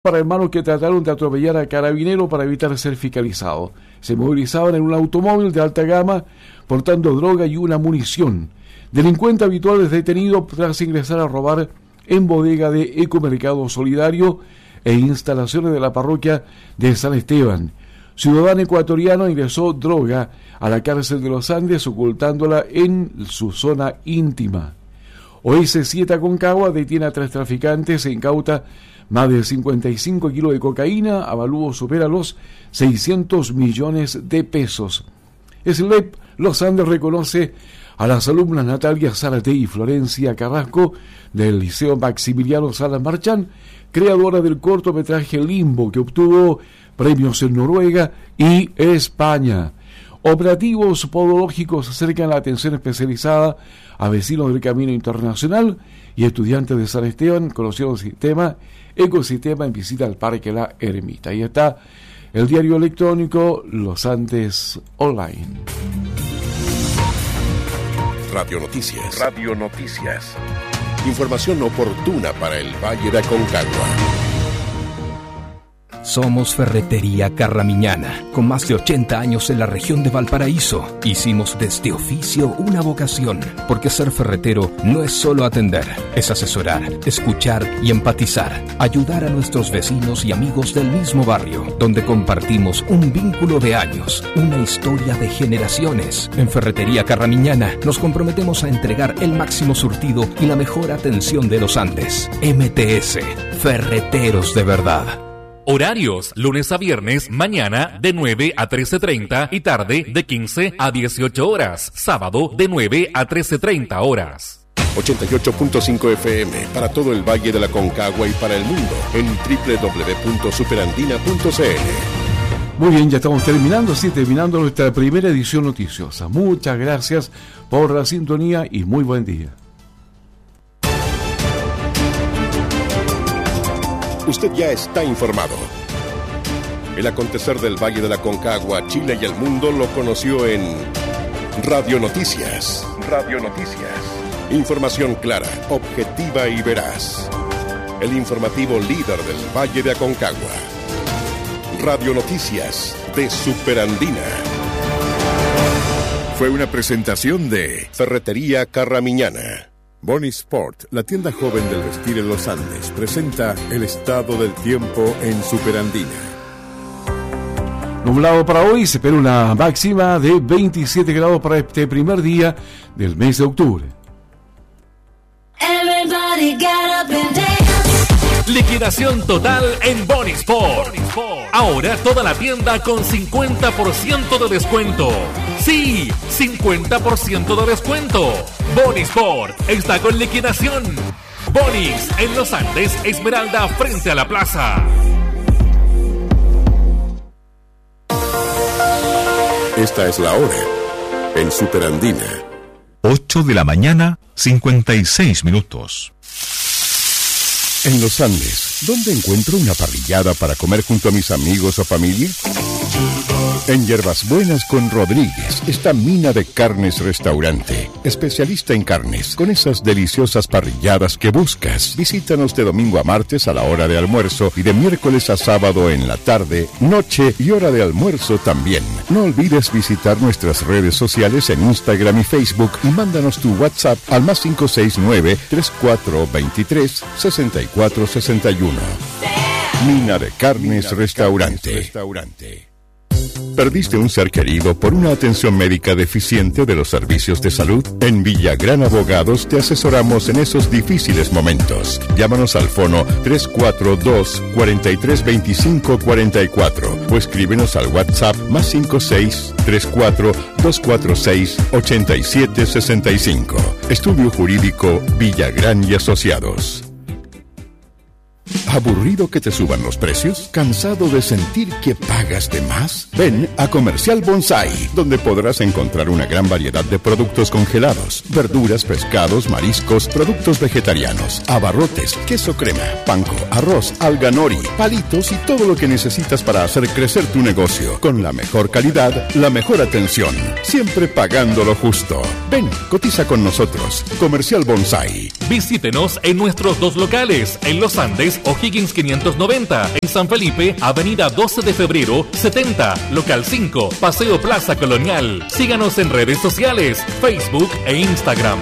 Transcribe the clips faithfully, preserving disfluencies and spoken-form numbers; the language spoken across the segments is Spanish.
para hermanos que trataron de atropellar a carabinero para evitar ser fiscalizados. Se movilizaban en un automóvil de alta gama portando droga y una munición. Delincuente habitual es detenido tras ingresar a robar en bodega de Ecomercado Solidario e instalaciones de la parroquia de San Esteban. Ciudadano ecuatoriano ingresó droga a la cárcel de los Andes ocultándola en su zona íntima. O S siete Aconcagua detiene a tres traficantes e incauta más de cincuenta y cinco kilos de cocaína, avalúo supera los seiscientos millones de pesos. S L E P Los Andes reconoce a las alumnas Natalia Zárate y Florencia Carrasco del Liceo Maximiliano Salas Marchán, creadora del cortometraje Limbo, que obtuvo premios en Noruega y España. Operativos podológicos acercan la atención especializada a vecinos del Camino Internacional y estudiantes de San Esteban conocieron el sistema Ecosistema en visita al Parque La Ermita. Ahí está el diario electrónico Los Andes Online. Radio Noticias. Radio Noticias. Información oportuna para el Valle de Aconcagua. Somos Ferretería Carramiñana, con más de ochenta años en la región de Valparaíso. Hicimos de este oficio una vocación, porque ser ferretero no es solo atender, es asesorar, escuchar y empatizar, ayudar a nuestros vecinos y amigos del mismo barrio, donde compartimos un vínculo de años, una historia de generaciones. En Ferretería Carramiñana nos comprometemos a entregar el máximo surtido y la mejor atención de los Andes. M T S, Ferreteros de verdad. Horarios, lunes a viernes, mañana de nueve a trece treinta y tarde de quince a dieciocho horas. Sábado de nueve a trece treinta horas. ochenta y ocho punto cinco F M para todo el Valle de la Aconcagua y para el mundo en doble u doble u doble u punto superandina punto c l. Muy bien, ya estamos terminando, sí, terminando nuestra primera edición noticiosa. Muchas gracias por la sintonía y muy buen día. Usted ya está informado. El acontecer del Valle de la Aconcagua, Chile y el mundo lo conoció en Radio Noticias. Radio Noticias. Información clara, objetiva y veraz. El informativo líder del Valle de Aconcagua. Radio Noticias de Superandina. Fue una presentación de Ferretería Carramiñana. Boni Sport, la tienda joven del vestir en los Andes, presenta el estado del tiempo en Superandina. Nublado para hoy, se espera una máxima de veintisiete grados para este primer día del mes de octubre. Liquidación total en Boni Sport. Ahora toda la tienda con cincuenta por ciento de descuento. Sí, cincuenta por ciento de descuento. Boni Sport está con liquidación. Bonis en Los Andes, Esmeralda, frente a la plaza. Esta es la hora en Superandina. ocho de la mañana, cincuenta y seis minutos. En Los Andes, ¿dónde encuentro una parrillada para comer junto a mis amigos o familia? En Hierbas Buenas con Rodríguez está Mina de Carnes Restaurante, especialista en carnes, con esas deliciosas parrilladas que buscas. Visítanos de domingo a martes a la hora de almuerzo y de miércoles a sábado en la tarde, noche y hora de almuerzo también. No olvides visitar nuestras redes sociales en Instagram y Facebook y mándanos tu WhatsApp al más cinco seis nueve, tres cuatro dos tres, seis cuatro seis uno. Mina de Carnes Restaurante. ¿Perdiste un ser querido por una atención médica deficiente de los servicios de salud? En Villagrán Abogados te asesoramos en esos difíciles momentos. Llámanos al fono tres cuatro dos, cuatro tres dos cinco cuatro cuatro o escríbenos al WhatsApp más cinco seis, tres cuatro dos cuatro seis, ocho siete seis cinco. Estudio Jurídico Villagrán y Asociados. ¿Aburrido que te suban los precios? ¿Cansado de sentir que pagas de más? Ven a Comercial Bonsai, donde podrás encontrar una gran variedad de productos congelados, verduras, pescados, mariscos, productos vegetarianos, abarrotes, queso crema, panko, arroz, alga nori, palitos y todo lo que necesitas para hacer crecer tu negocio. Con la mejor calidad, la mejor atención, siempre pagando lo justo. Ven, cotiza con nosotros. Comercial Bonsai. Visítenos en nuestros dos locales, en Los Andes, O'Higgins O'Higgins quinientos noventa. En San Felipe, avenida doce de febrero, setenta, local cinco, Paseo Plaza Colonial. Síganos en redes sociales, Facebook e Instagram.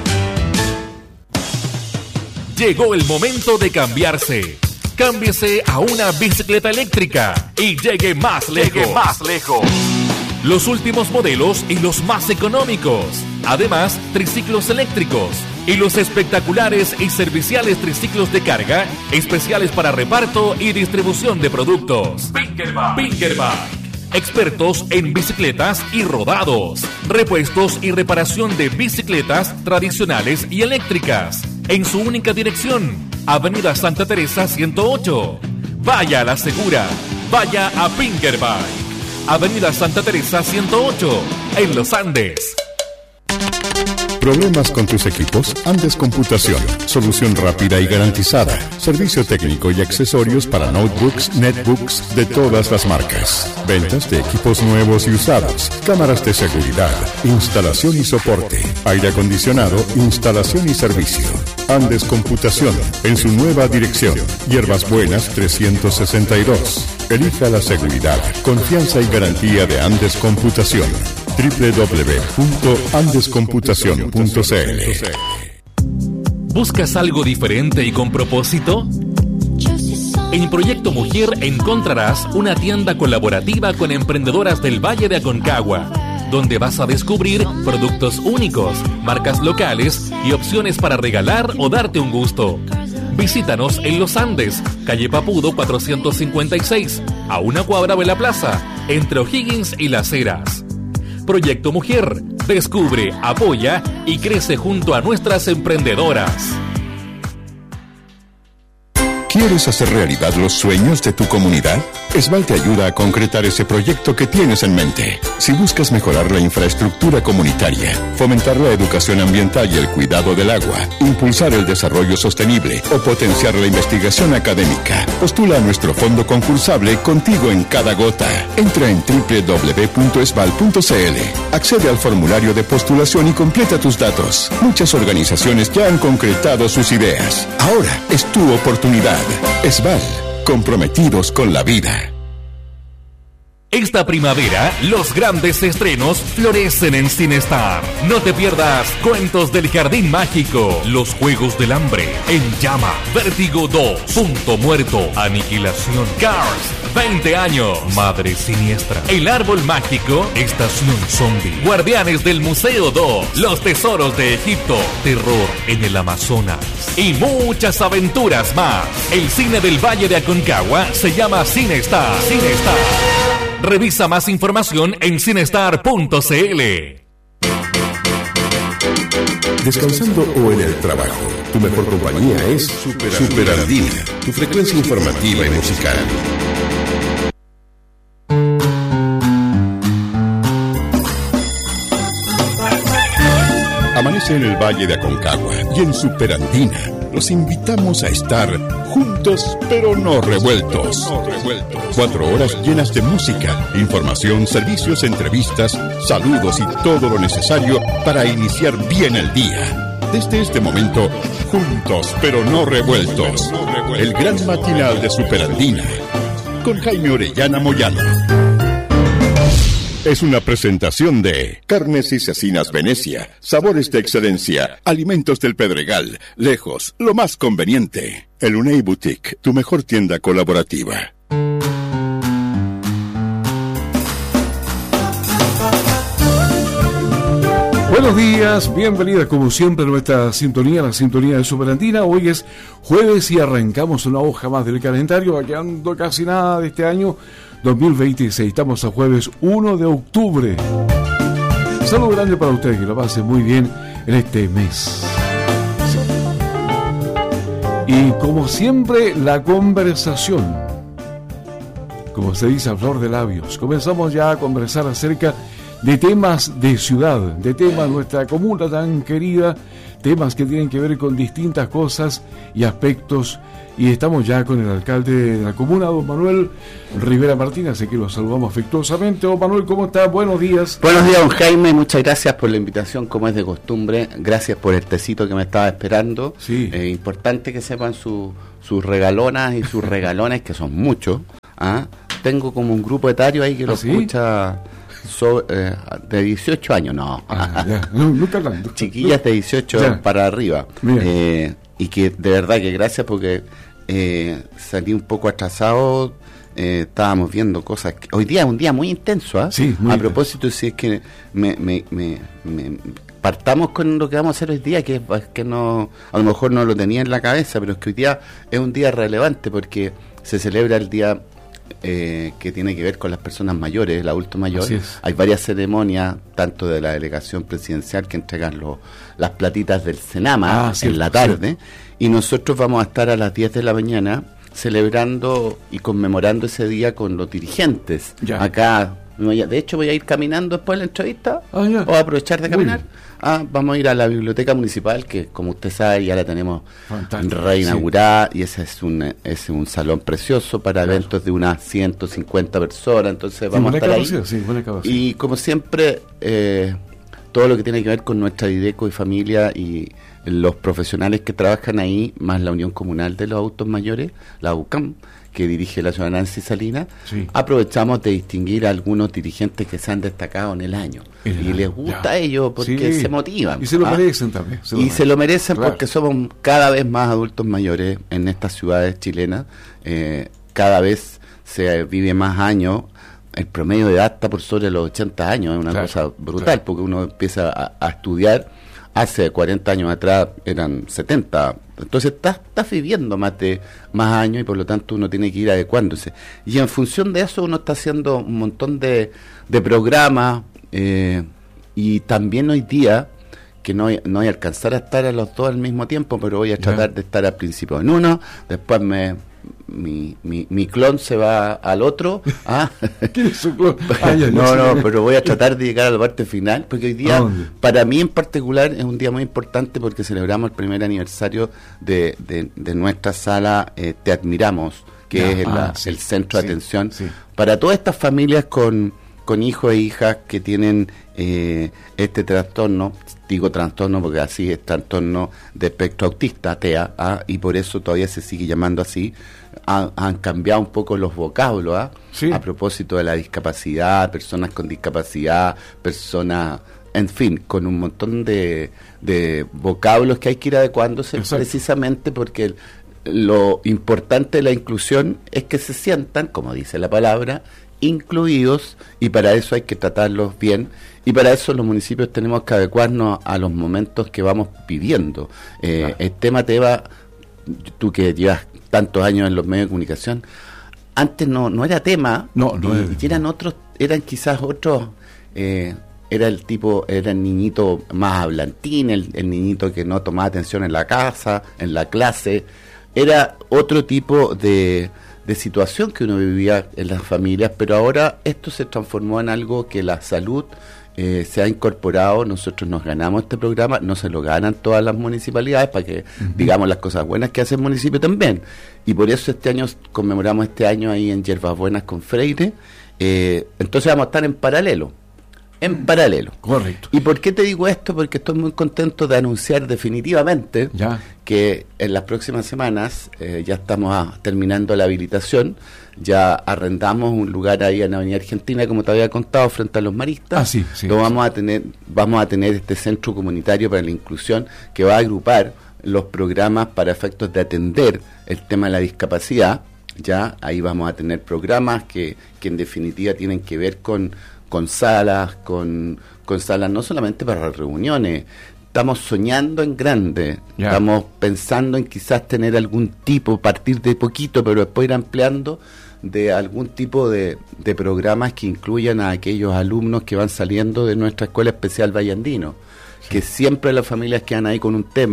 Llegó el momento de cambiarse. Cámbiese a una bicicleta eléctrica y llegue más lejos. Llegue más lejos. Los últimos modelos y los más económicos. Además, triciclos eléctricos y los espectaculares y serviciales triciclos de carga, especiales para reparto y distribución de productos. Pinkerbike. Pinkerbike. Expertos en bicicletas y rodados. Repuestos y reparación de bicicletas tradicionales y eléctricas. En su única dirección, Avenida Santa Teresa ciento ocho. Vaya a la segura. Vaya a Pinkerbike. Avenida Santa Teresa ciento ocho, en Los Andes. ¿Problemas con tus equipos? Andes Computación. Solución rápida y garantizada. Servicio técnico y accesorios para notebooks, netbooks de todas las marcas. Ventas de equipos nuevos y usados. Cámaras de seguridad. Instalación y soporte. Aire acondicionado, instalación y servicio. Andes Computación. En su nueva dirección. Hierbas Buenas trescientos sesenta y dos. Elija la seguridad, confianza y garantía de Andes Computación. doble u doble u doble u punto andes computación punto c l. ¿Buscas algo diferente y con propósito? En Proyecto Mujer encontrarás una tienda colaborativa con emprendedoras del Valle de Aconcagua, donde vas a descubrir productos únicos, marcas locales y opciones para regalar o darte un gusto. Visítanos en Los Andes, calle Papudo cuatrocientos cincuenta y seis, a una cuadra de la plaza, entre O'Higgins y Las Heras. Proyecto Mujer, descubre, apoya y crece junto a nuestras emprendedoras. ¿Quieres hacer realidad los sueños de tu comunidad? Esval te ayuda a concretar ese proyecto que tienes en mente. Si buscas mejorar la infraestructura comunitaria, fomentar la educación ambiental y el cuidado del agua, impulsar el desarrollo sostenible o potenciar la investigación académica, postula a nuestro fondo concursable Contigo en Cada Gota. Entra en doble u doble u doble u punto esval punto c l, accede al formulario de postulación y completa tus datos. Muchas organizaciones ya han concretado sus ideas. Ahora es tu oportunidad. Esval, comprometidos con la vida. Esta primavera, los grandes estrenos florecen en Cinestar. No te pierdas Cuentos del Jardín Mágico, Los Juegos del Hambre, En Llama, Vértigo dos, Punto Muerto, Aniquilación, Cars, veinte años, Madre Siniestra, El Árbol Mágico, Estación Zombie, Guardianes del Museo dos, Los Tesoros de Egipto, Terror en el Amazonas y muchas aventuras más. El cine del Valle de Aconcagua se llama Cinestar. Cinestar. Revisa más información en cinestar punto c l. Descansando o en el trabajo, tu mejor compañía es Super, Super Andina, tu frecuencia informativa y musical. Amanece en el Valle de Aconcagua y en Super Andina. Los invitamos a estar juntos pero no revueltos. Cuatro horas llenas de música, información, servicios, entrevistas, saludos y todo lo necesario para iniciar bien el día. Desde este momento, juntos pero no revueltos. El gran matinal de Superandina con Jaime Orellana Moyano. Es una presentación de Carnes y Cecinas Venecia, sabores de excelencia, alimentos del Pedregal, lejos, lo más conveniente. El Unei Boutique, tu mejor tienda colaborativa. Buenos días, bienvenida como siempre a nuestra sintonía, la sintonía de Superandina. Hoy es jueves y arrancamos una hoja más del calendario, va quedando casi nada de este año dos mil veintiséis. Estamos a jueves uno de octubre. Saludo grande para ustedes, que lo pasen muy bien en este mes. Sí. Y como siempre, la conversación, como se dice a flor de labios. Comenzamos ya a conversar acerca de temas de ciudad, de temas de nuestra comuna tan querida, temas que tienen que ver con distintas cosas y aspectos. Y estamos ya con el alcalde de la comuna, don Manuel Rivera Martínez, así que lo saludamos afectuosamente. Don Manuel, ¿cómo está? Buenos días. Buenos días, don Jaime, muchas gracias por la invitación, como es de costumbre. Gracias por el tecito que me estaba esperando. Sí. Eh, importante que sepan su, sus regalonas y sus regalones, que son muchos. ¿Ah? Tengo como un grupo etario ahí que lo ¿Ah, sí? escucha so, eh, de dieciocho años, no. Ah, ya. No, nunca tanto. Chiquillas de dieciocho Ya. para arriba. Eh, y que de verdad que gracias porque eh, salí un poco atrasado. Eh, estábamos viendo cosas que, hoy día es un día muy intenso, ¿eh? Sí, muy a intenso. propósito, si es que me, me, me, me- partamos con lo que vamos a hacer hoy día, que es que no, a lo mejor no lo tenía en la cabeza, pero es que hoy día es un día relevante porque se celebra el día eh, que tiene que ver con las personas mayores, el adulto mayor. Así es. Hay varias ceremonias, tanto de la delegación presidencial que entregan los, las platitas del Senama Ah, cierto, en la tarde, y nosotros vamos a estar a las diez de la mañana celebrando y conmemorando ese día con los dirigentes. Ya. Acá, me voy a- de hecho voy a ir caminando después de la entrevista, Ah, ya. o aprovechar de Muy caminar. bien. Ah, vamos a ir a la biblioteca municipal, que como usted sabe ya la tenemos Fantástico, reinaugurada, y ese es un, es un salón precioso para Claro. eventos de unas ciento cincuenta personas, entonces Sí, vamos a buena estar ahí. capacidad, sí, buena capacidad. Y como siempre, eh, todo lo que tiene que ver con nuestra Videco y familia y los profesionales que trabajan ahí, más la Unión Comunal de los Adultos Mayores, la U C A M, que dirige la señora Nancy Salinas, Sí. aprovechamos de distinguir a algunos dirigentes que se han destacado en el año. En el y año, les gusta ya. a ellos porque Sí. se motivan. Y se lo ¿ah? merecen también. se lo y merecen. se lo merecen Claro. porque somos cada vez más adultos mayores en estas ciudades chilenas. Eh, cada vez se vive más años. El promedio de edad está por sobre los ochenta años. Es una Claro, cosa brutal, claro. porque uno empieza a, a estudiar. Hace cuarenta años atrás eran setenta. Entonces estás, estás viviendo más de más años y por lo tanto uno tiene que ir adecuándose. Y en función de eso uno está haciendo un montón de, de programas, eh, y también hoy día, que no, no voy a alcanzar a estar a los dos al mismo tiempo, pero voy a tratar Ya. de estar al principio en uno, después me mi, mi, mi clon se va al otro. ¿Ah? ¿Quién es su clon? Ah, ya, ya no, sé. no, pero voy a tratar de llegar a la parte final, porque hoy ¿A día, dónde? para mí en particular, es un día muy importante porque celebramos el primer aniversario de, de, de nuestra sala eh, Te Admiramos, que Ya, es el, ah, sí, el centro sí, de atención sí. para todas estas familias con, con hijos e hijas que tienen eh, este trastorno. Digo trastorno porque así es, trastorno de espectro autista, T E A, ¿ah? Y por eso todavía se sigue llamando así. Han, han cambiado un poco los vocablos, ¿ah? Sí. A propósito de la discapacidad, personas con discapacidad, personas, en fin, con un montón de, de vocablos que hay que ir adecuándose. Exacto. Precisamente porque el- lo importante de la inclusión es que se sientan, como dice la palabra, incluidos, y para eso hay que tratarlos bien, y para eso los municipios tenemos que adecuarnos a los momentos que vamos viviendo. Eh, Claro. El tema te va, tú que llevas tantos años en los medios de comunicación, antes no, no era tema, No, no y, era- y eran otros, eran quizás otros, eh, era el tipo, era el niñito más hablantín, el, el niñito que no tomaba atención en la casa, en la clase, era otro tipo de, de situación que uno vivía en las familias, pero ahora esto se transformó en algo que la salud eh, se ha incorporado. Nosotros nos ganamos este programa, no se lo ganan todas las municipalidades, para que digamos las cosas buenas que hace el municipio también, y por eso este año conmemoramos este año ahí en Hierbas Buenas con Freire. Eh, entonces vamos a estar en paralelo en paralelo. Correcto. ¿Y por qué te digo esto? Porque estoy muy contento de anunciar definitivamente Ya. que en las próximas semanas eh, ya estamos ah, terminando la habilitación, ya arrendamos un lugar ahí en Avenida Argentina, como te había contado, frente a los maristas. Ah, sí, sí, Lo sí. vamos a tener, vamos a tener este centro comunitario para la inclusión que va a agrupar los programas para efectos de atender el tema de la discapacidad. Ya ahí vamos a tener programas que, que en definitiva tienen que ver con, con salas, con, con salas no solamente para reuniones. Estamos soñando en grande, Ya. estamos pensando en quizás tener algún tipo, partir de poquito, pero después ir ampliando, de algún tipo de, de programas que incluyan a aquellos alumnos que van saliendo de nuestra Escuela Especial Vallandino, que siempre las familias quedan ahí con un tema,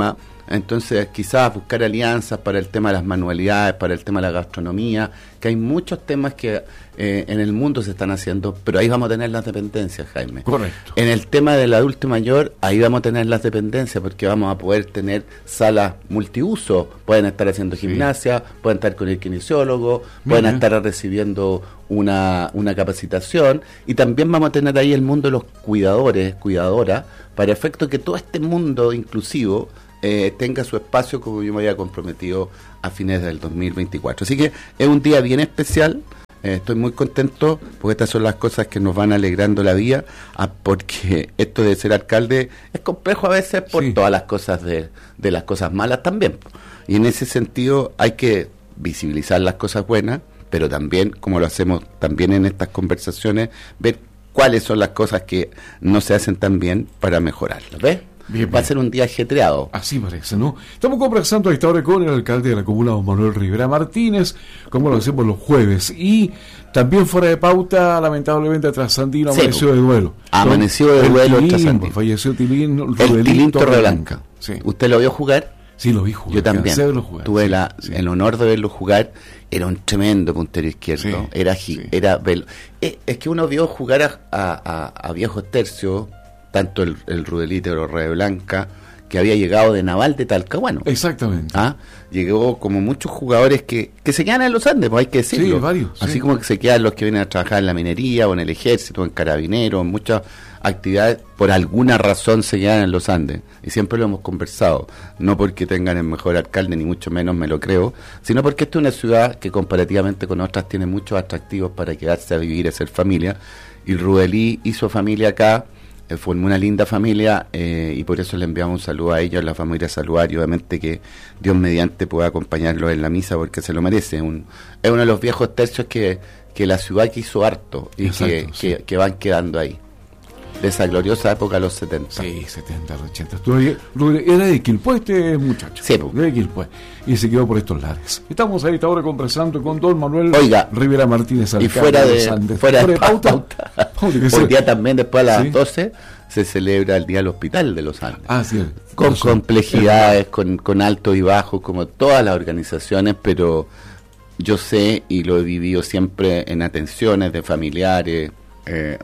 Entonces quizás buscar alianzas para el tema de las manualidades, para el tema de la gastronomía, que hay muchos temas que eh, en el mundo se están haciendo, pero ahí vamos a tener las dependencias, Jaime. Correcto. En el tema del adulto mayor, ahí vamos a tener las dependencias, porque vamos a poder tener salas multiuso, pueden estar haciendo gimnasia, sí. pueden estar con el kinesiólogo, Mira. pueden estar recibiendo una, una capacitación, y también vamos a tener ahí el mundo de los cuidadores, cuidadoras, para efecto que todo este mundo inclusivo eh, tenga su espacio, como yo me había comprometido a fines del dos mil veinticuatro. Así que es un día bien especial. Eh, estoy muy contento porque estas son las cosas que nos van alegrando la vida, ah, porque esto de ser alcalde es complejo a veces por sí. todas las cosas de, de las cosas malas también. Y en ese sentido hay que visibilizar las cosas buenas, pero también, como lo hacemos también en estas conversaciones, ver cuáles son las cosas que no se hacen tan bien para mejorarlas. ¿Ves? Bien, Va bien. a ser un día ajetreado. Así parece, ¿no? Estamos conversando a esta hora con el alcalde de la comuna, don Manuel Rivera Martínez, como lo hacemos los jueves. Y también fuera de pauta, lamentablemente, Trasandino sí, amaneció de duelo. Amaneció de duelo el Trasandino. Falleció Tilín, el Tilín Torreblanca. Sí. ¿Usted lo vio jugar? Sí, lo vi jugar. Yo también. Jugar, Tuve sí, la, sí. el honor de verlo jugar. Era un tremendo puntero izquierdo. Sí, era sí. era velo. Eh, es que uno vio jugar a, a, a, a viejos tercios, tanto el, el Rudelito de Torreblanca, que había llegado de Naval de Talcahuano. Exactamente. ¿Ah? Llegó como muchos jugadores que, que se quedan en los Andes, pues hay que decirlo. Sí, varios. Así sí. como que se quedan los que vienen a trabajar en la minería, o en el ejército, o en carabineros, en muchas actividades, por alguna razón se quedan en los Andes. Y siempre lo hemos conversado. No porque tengan el mejor alcalde, ni mucho menos me lo creo, sino porque esta es una ciudad que comparativamente con otras tiene muchos atractivos para quedarse a vivir, a ser familia. Y Rudelí hizo familia acá, eh, formó una linda familia, eh, y por eso le enviamos un saludo a ellos, a la familia Saludar, y obviamente que Dios mediante pueda acompañarlos en la misa, porque se lo merece. Un, es uno de los viejos tercios que, que la ciudad quiso harto, y Exacto, que, sí. que, que van quedando ahí. De esa gloriosa época, los setenta. Sí, setenta, ochenta. Era de Quilpué este muchacho. Sí, de Quilpué. Y se quedó por estos lares. Estamos ahí ahora conversando con don Manuel Oiga, Rivera Martínez. Y fuera de, de fuera de pauta, pauta. Hoy día también, después a las ¿Sí? doce, se celebra el Día del Hospital de los Andes. Ah, sí. Con Eso, complejidades, con, con altos y bajos, como todas las organizaciones, pero yo sé, y lo he vivido siempre en atenciones de familiares, eh,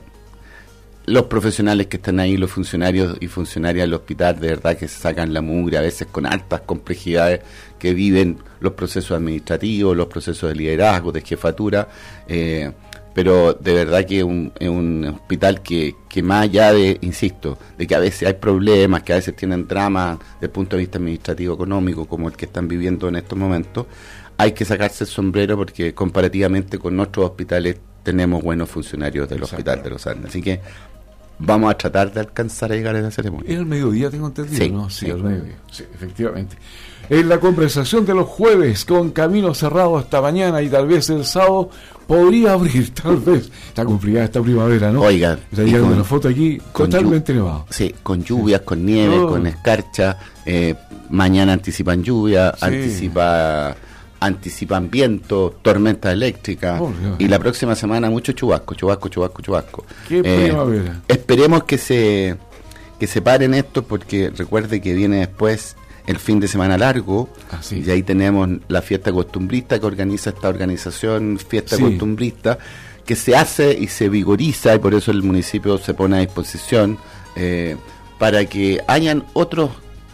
los profesionales que están ahí, los funcionarios y funcionarias del hospital, de verdad que se sacan la mugre, a veces con altas complejidades que viven los procesos administrativos, los procesos de liderazgo, de jefatura, eh, pero de verdad que es un, es un hospital que, que más allá de, insisto, de que a veces hay problemas, que a veces tienen dramas desde el punto de vista administrativo, económico, como el que están viviendo en estos momentos, hay que sacarse el sombrero porque comparativamente con nuestros hospitales tenemos buenos funcionarios del Exacto. Hospital de los Andes. Así que vamos a tratar de alcanzar a llegar a esa ceremonia. Era el mediodía, tengo entendido, sí, ¿no? Sí, sí. el mediodía. Sí, efectivamente. En la conversación de los jueves, con camino cerrado hasta mañana y tal vez el sábado, podría abrir, tal vez. Está complicada esta primavera, ¿no? Oiga. Está llegando una foto aquí totalmente nevado. Sí, con lluvias, con nieve, oh. con escarcha. Eh, mañana anticipan lluvia, sí. anticipa... anticipan viento, tormenta eléctrica, oh, y la próxima semana mucho chubasco, chubasco, chubasco, chubasco. Qué eh, primavera. Esperemos que se que se paren esto, porque recuerde que viene después el fin de semana largo, ah, sí. y ahí tenemos la fiesta costumbrista que organiza esta organización, fiesta sí. costumbrista, que se hace y se vigoriza, y por eso el municipio se pone a disposición eh, para que hayan otros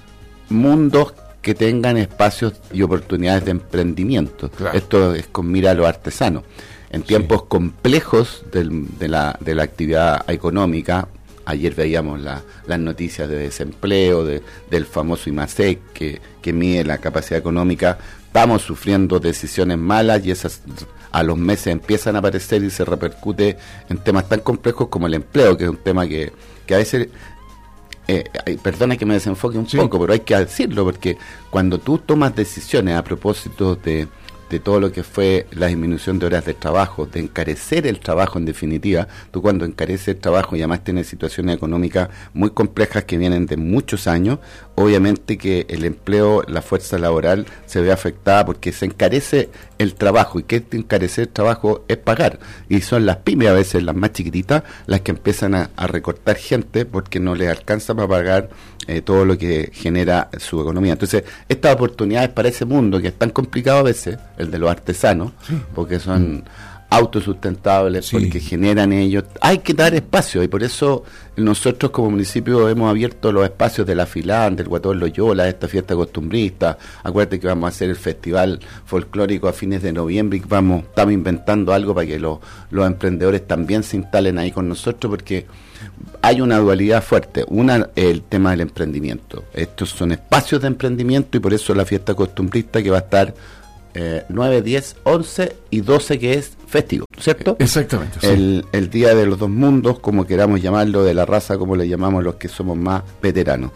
mundos que tengan espacios y oportunidades de emprendimiento. Claro. Esto es con mira a lo artesano. En tiempos sí. complejos del, de, la, de la actividad económica, ayer veíamos la, las noticias de desempleo, de, del famoso IMASEC, que, que mide la capacidad económica, estamos sufriendo decisiones malas y esas a los meses empiezan a aparecer y se repercute en temas tan complejos como el empleo, que es un tema que, que a veces... Eh, perdona que me desenfoque un sí. poco, pero hay que decirlo, porque cuando tú tomas decisiones a propósito de de todo lo que fue la disminución de horas de trabajo, de encarecer el trabajo en definitiva. Tú cuando encareces el trabajo y además tienes situaciones económicas muy complejas que vienen de muchos años, obviamente que el empleo, la fuerza laboral se ve afectada porque se encarece el trabajo, y que encarecer el trabajo es pagar, y son las pymes, a veces las más chiquititas, las que empiezan a, a recortar gente porque no les alcanza para pagar eh, todo lo que genera su economía. Entonces, estas oportunidades para ese mundo que es tan complicado a veces, el de los artesanos, sí, porque son mm. autosustentables, sí, porque generan ellos, hay que dar espacio, y por eso nosotros como municipio hemos abierto los espacios de la Filán, del Guatón Loyola, de esta fiesta costumbrista. Acuérdate que vamos a hacer el festival folclórico a fines de noviembre, y vamos, estamos inventando algo para que los, los emprendedores también se instalen ahí con nosotros, porque hay una dualidad fuerte. Una, el tema del emprendimiento. Estos son espacios de emprendimiento, y por eso la fiesta costumbrista, que va a estar Eh, nueve, diez, once y doce, que es festivo, ¿cierto? Exactamente. Sí. El, el Día de los Dos Mundos, como queramos llamarlo, de la raza, como le llamamos los que somos más veteranos.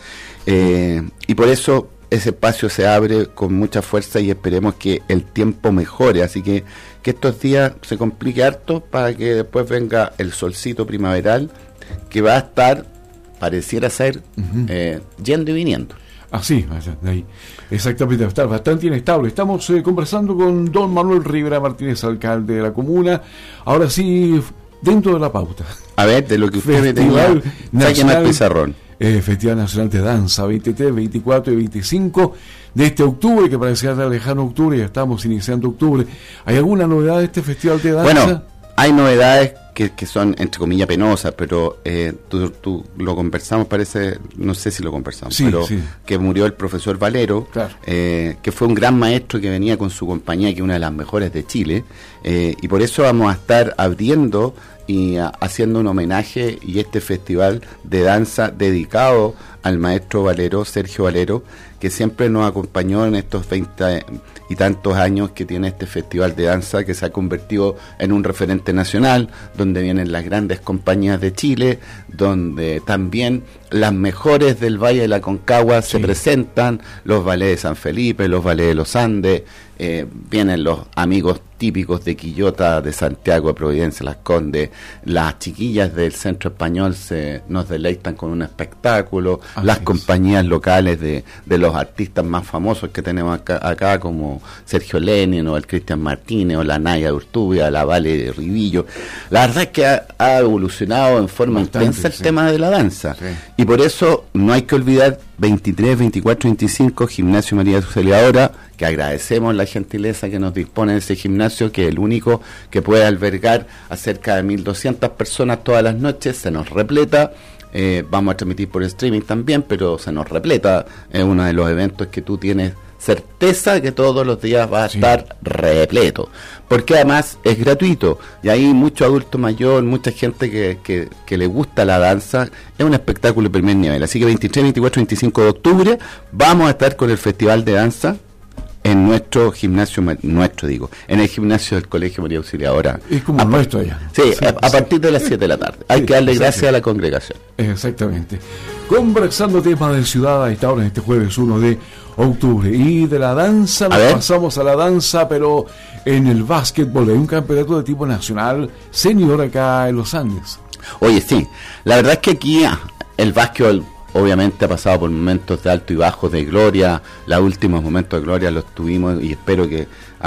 Eh, y por eso ese espacio se abre con mucha fuerza, y esperemos que el tiempo mejore, así que que estos días se complique harto para que después venga el solcito primaveral, que va a estar, pareciera ser, uh-huh. eh, yendo y viniendo. Así, ahí. Exactamente, va a estar bastante inestable. Estamos eh, conversando con don Manuel Rivera Martínez, alcalde de la comuna. Ahora sí, dentro de la pauta. A ver, de lo que usted me tenía, sáqueme el pizarrón. Eh, Festival Nacional de Danza, veintitrés, veinticuatro y veinticinco de este octubre, que parecía tan lejano octubre, ya estamos iniciando octubre. ¿Hay alguna novedad de este Festival de Danza? Bueno, hay novedades que, que son, entre comillas, penosas, pero eh, tú, tú lo conversamos, parece, no sé si lo conversamos, sí, pero sí. que murió el profesor Valero, claro. eh, que fue un gran maestro que venía con su compañía, que es una de las mejores de Chile, eh, y por eso vamos a estar abriendo y a, haciendo un homenaje y este festival de danza dedicado al maestro Valero, Sergio Valero, que siempre nos acompañó en estos veinte y tantos años que tiene este festival de danza, que se ha convertido en un referente nacional, donde vienen las grandes compañías de Chile, donde también las mejores del Valle de la Concagua sí. se presentan, los ballets de San Felipe, los ballets de los Andes, eh, vienen los amigos típicos de Quillota, de Santiago, de Providencia, Las Condes, las chiquillas del Centro Español se nos deleitan con un espectáculo, así las es. compañías locales de, de los artistas más famosos que tenemos acá, acá como Sergio Lenin, o el Cristian Martínez, o la Naya de Urtubia, la Vale de Ribillo. La verdad es que ha, ha evolucionado en forma Bastante, intensa el sí. tema de la danza, sí. y por eso no hay que olvidar veintitrés, veinticuatro, veinticinco, Gimnasio María Auxiliadora, que agradecemos la gentileza que nos dispone de ese gimnasio, que es el único que puede albergar a cerca de mil doscientas personas todas las noches, se nos repleta. Eh, vamos a transmitir por streaming también, pero se nos repleta. Es uno de los eventos que tú tienes certeza que todos los días va a sí. estar repleto, porque además es gratuito, y hay mucho adulto mayor, mucha gente que, que, que le gusta la danza. Es un espectáculo de primer nivel, así que veintitrés, veinticuatro, veinticinco de octubre vamos a estar con el Festival de Danza en nuestro gimnasio, nuestro digo, en el gimnasio del Colegio María Auxiliadora. Es como nuestro allá. Sí, sí, a, a partir de las siete de la tarde. Hay sí, que darle gracias a la congregación. Exactamente. Conversando temas de ciudad a esta hora, en este jueves uno de octubre. Y de la danza, nos pasamos a la danza, pero en el básquetbol. Hay un campeonato de tipo nacional senior acá en los Andes. Oye, sí, la verdad es que aquí el básquetbol obviamente ha pasado por momentos de alto y bajo, de gloria. Los últimos momentos de gloria los tuvimos, y espero que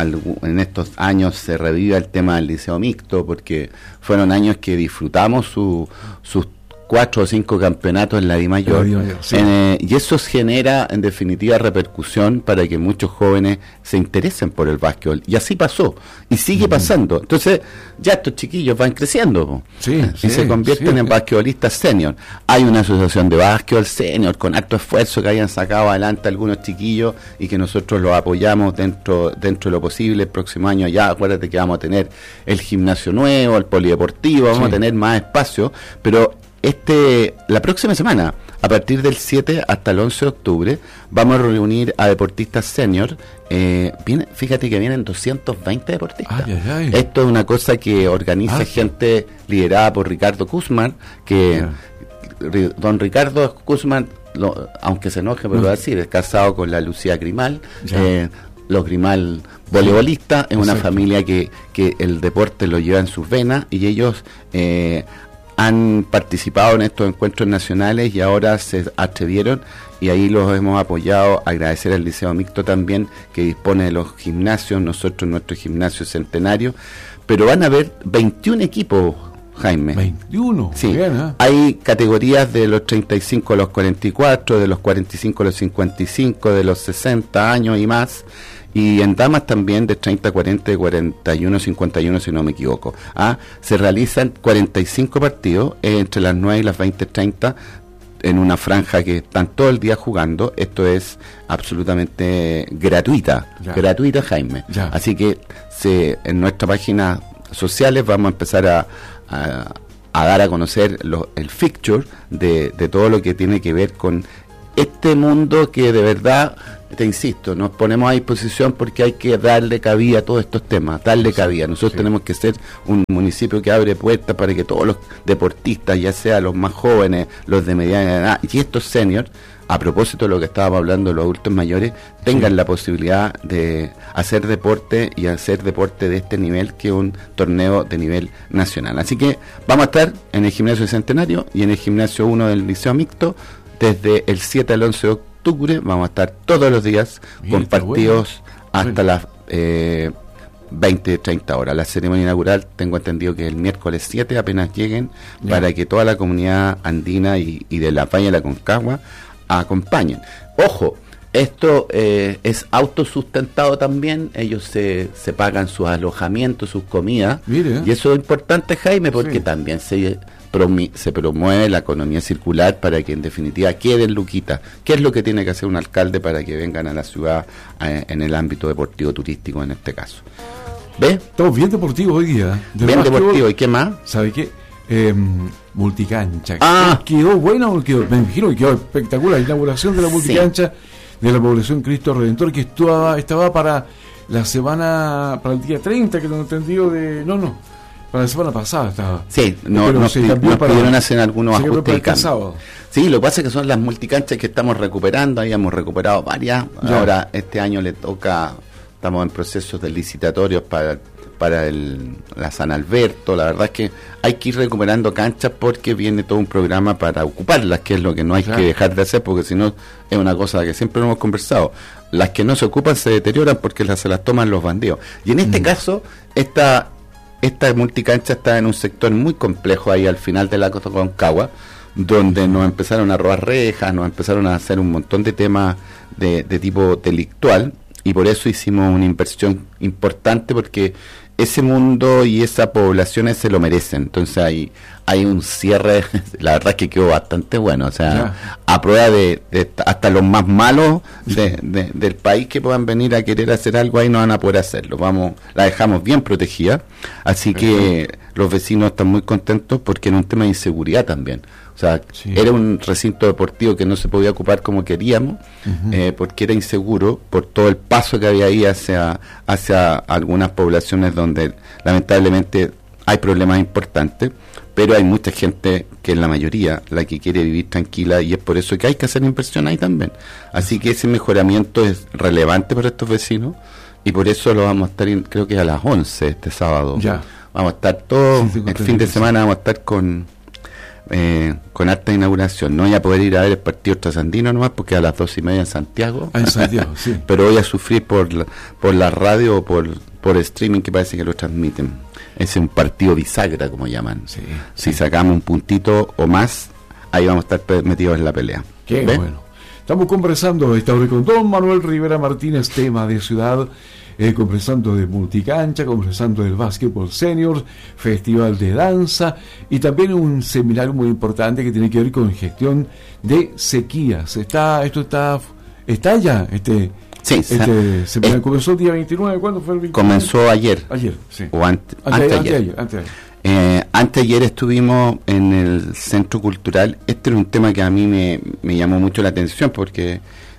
en estos años se reviva el tema del liceo mixto, porque fueron años que disfrutamos su, sus cuatro o cinco campeonatos en la Di Mayor, sí. eh, y eso genera en definitiva repercusión para que muchos jóvenes se interesen por el básquetbol, y así pasó y sigue uh-huh. pasando. Entonces ya estos chiquillos van creciendo sí, y sí, se convierten sí. en basquetbolistas senior. Hay una asociación de básquetbol senior con harto esfuerzo que hayan sacado adelante algunos chiquillos, y que nosotros los apoyamos dentro dentro de lo posible. El próximo año ya acuérdate que vamos a tener el gimnasio nuevo, el polideportivo, vamos sí. a tener más espacio, pero Este, la próxima semana, a partir del siete hasta el once de octubre, vamos a reunir a deportistas senior. Eh, viene, fíjate que vienen doscientos veinte deportistas. Ay, ay, ay. Esto es una cosa que organiza ay. gente liderada por Ricardo Guzmán, que yeah. don Ricardo Guzmán, lo, aunque se enoje, pero no. lo va a decir, es casado con la Lucía Grimal. Yeah. Eh, los Grimal voleibolistas, es una Exacto. familia que, que el deporte lo lleva en sus venas y ellos eh, han participado en estos encuentros nacionales y ahora se atrevieron y ahí los hemos apoyado. Agradecer al Liceo Mixto también, que dispone de los gimnasios, nosotros nuestro gimnasio centenario, pero van a haber veintiún equipos, Jaime. veintiuno. Sí, Bien, ¿eh? hay categorías de los treinta y cinco a los cuarenta y cuatro, de los cuarenta y cinco a los cincuenta y cinco, de los sesenta años y más, y en damas también de treinta a cuarenta, de cuarenta y uno a cincuenta y uno, si no me equivoco. Ah, se realizan cuarenta y cinco partidos eh, entre las nueve y las veinte treinta, en una franja que están todo el día jugando. Esto es absolutamente gratuita, Ya. gratuita, Jaime. Ya. Así que se, en nuestra página sociales vamos a empezar a, a, a dar a conocer lo, el fixture de, de todo lo que tiene que ver con este mundo que de verdad, te insisto, nos ponemos a disposición porque hay que darle cabida a todos estos temas, darle cabida. Nosotros Sí. tenemos que ser un municipio que abre puertas para que todos los deportistas, ya sea los más jóvenes, los de mediana edad y estos seniors, a propósito de lo que estábamos hablando de los adultos mayores, tengan Sí. la posibilidad de hacer deporte y hacer deporte de este nivel, que es un torneo de nivel nacional. Así que vamos a estar en el gimnasio Centenario y en el gimnasio uno del Liceo Mixto desde el siete al once de octubre. Vamos a estar todos los días Bien, con está partidos bueno. hasta Bueno. las eh, veinte, treinta horas. La ceremonia inaugural tengo entendido que es el miércoles siete, apenas lleguen, Ya. para que toda la comunidad andina y, y de la Valle de la Concagua acompañen. Ojo, esto eh, es autosustentado también, ellos se, se pagan sus alojamientos, sus comidas, Mire. y eso es importante, Jaime, porque Sí. también se, promi- se promueve la economía circular para que en definitiva queden luquitas. ¿Qué es lo que tiene que hacer un alcalde para que vengan a la ciudad eh, en el ámbito deportivo turístico en este caso? ¿Ves? Estamos bien deportivos hoy día. De Bien básquetbol, deportivo, ¿y qué más? ¿Sabe qué? Eh, multicancha. Ah. ¿Quedó buena o quedó? Me imagino que quedó espectacular. La inauguración de la Sí. multicancha de la población Cristo Redentor, que estaba, estaba para la semana, para el día treinta, que no entendido de. No, no. Para la semana pasada estaba. Sí, no, Pero nos, se pi- cambió nos para- pidieron hacer algunos se cambió ajustes y para este cambios. sábado. Sí, lo que pasa es que son las multicanchas que estamos recuperando, habíamos recuperado varias, Ya. ahora este año le toca, estamos en procesos de licitatorios para para el, la San Alberto. La verdad es que hay que ir recuperando canchas porque viene todo un programa para ocuparlas, que es lo que no hay Claro. que dejar de hacer, porque si no es una cosa que siempre hemos conversado. Las que no se ocupan se deterioran porque las, se las toman los bandidos. Y en este Mm. caso, esta esta multicancha está en un sector muy complejo ahí al final de la Costa Concagua, donde nos empezaron a robar rejas, nos empezaron a hacer un montón de temas de, de tipo delictual, y por eso hicimos una inversión importante, porque ese mundo y esa población se lo merecen. Entonces hay hay un cierre, la verdad es que quedó bastante bueno, o sea, Ya. a prueba de, de hasta los más malos de, de- del país que puedan venir a querer hacer algo, ahí no van a poder hacerlo. Vamos, la dejamos bien protegida, así que los vecinos están muy contentos, porque era un tema de inseguridad también. O sea, Sí. era un recinto deportivo que no se podía ocupar como queríamos, Ujú. eh, porque era inseguro por todo el paso que había ahí hacia, hacia algunas poblaciones donde lamentablemente hay problemas importantes, pero hay mucha gente, que es la mayoría, la que quiere vivir tranquila, y es por eso que hay que hacer inversión ahí también. Así que ese mejoramiento es relevante para estos vecinos, y por eso lo vamos a estar, en- creo que a las once este sábado. Ya. Vamos a estar todo, Sí, tengo el fin de entendido, semana vamos a estar con eh, con harta inauguración. No voy a poder ir a ver el partido trasandino nomás, porque a las dos y media en Santiago. Ah, en Santiago, sí. Pero voy a sufrir por la, por la radio o por, por streaming, que parece que lo transmiten. Es un partido bisagra, como llaman. Sí, Si sí. sacamos un puntito o más, ahí vamos a estar pe- metidos en la pelea. Qué ¿Ves? bueno. Estamos conversando esta hora con don Manuel Rivera Martínez, tema de ciudad, eh, conversando de multicancha, conversando del básquetbol senior, festival de danza y también un seminario muy importante que tiene que ver con gestión de sequías. Está, esto está, está ya, este, Sí, este sa- seminario eh, comenzó el día veintinueve, ¿cuándo fue el veintinueve? Comenzó ayer. Ayer, sí. O ante- Ante- anteayer. anteayer, anteayer. Eh, anteayer estuvimos en el Centro Cultural. Este era un tema que a mí me, me llamó mucho la atención, porque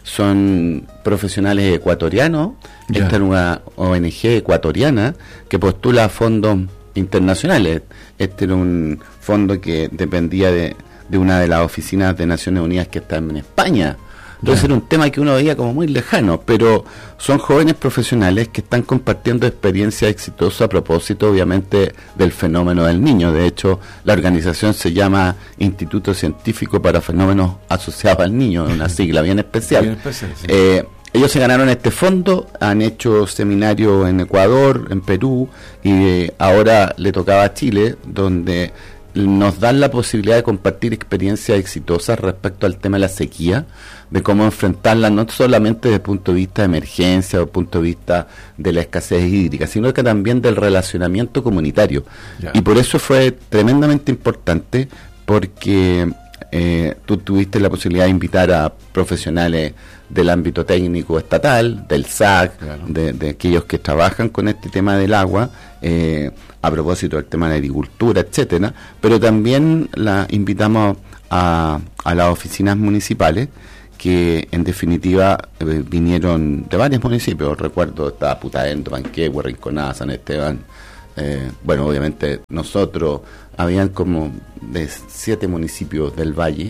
son profesionales ecuatorianos. Ya. Esta era una O N G ecuatoriana que postula a fondos internacionales. Este era un fondo que dependía de, de una de las oficinas de Naciones Unidas que está en España. Entonces Ya. era un tema que uno veía como muy lejano, pero son jóvenes profesionales que están compartiendo experiencias exitosas a propósito, obviamente, del fenómeno del niño. De hecho, la organización se llama Instituto Científico para Fenómenos Asociados al Niño, una sigla bien especial. Bien especial, sí. Eh, ellos se ganaron este fondo, han hecho seminarios en Ecuador, en Perú, y eh, ahora le tocaba a Chile, donde nos dan la posibilidad de compartir experiencias exitosas respecto al tema de la sequía, de cómo enfrentarla no solamente desde el punto de vista de emergencia o desde el punto de vista de la escasez hídrica, sino que también del relacionamiento comunitario. Ya. Y por eso fue tremendamente importante, porque eh, tú tuviste la posibilidad de invitar a profesionales del ámbito técnico estatal, del S A C, Claro. de, de aquellos que trabajan con este tema del agua, eh, a propósito del tema de la agricultura, etcétera, pero también la invitamos a, a las oficinas municipales, que en definitiva eh, vinieron de varios municipios. Recuerdo, estaba Putaendo, Panquehue, Rinconada, San Esteban, eh, bueno, obviamente nosotros, habían como de siete municipios del Valle,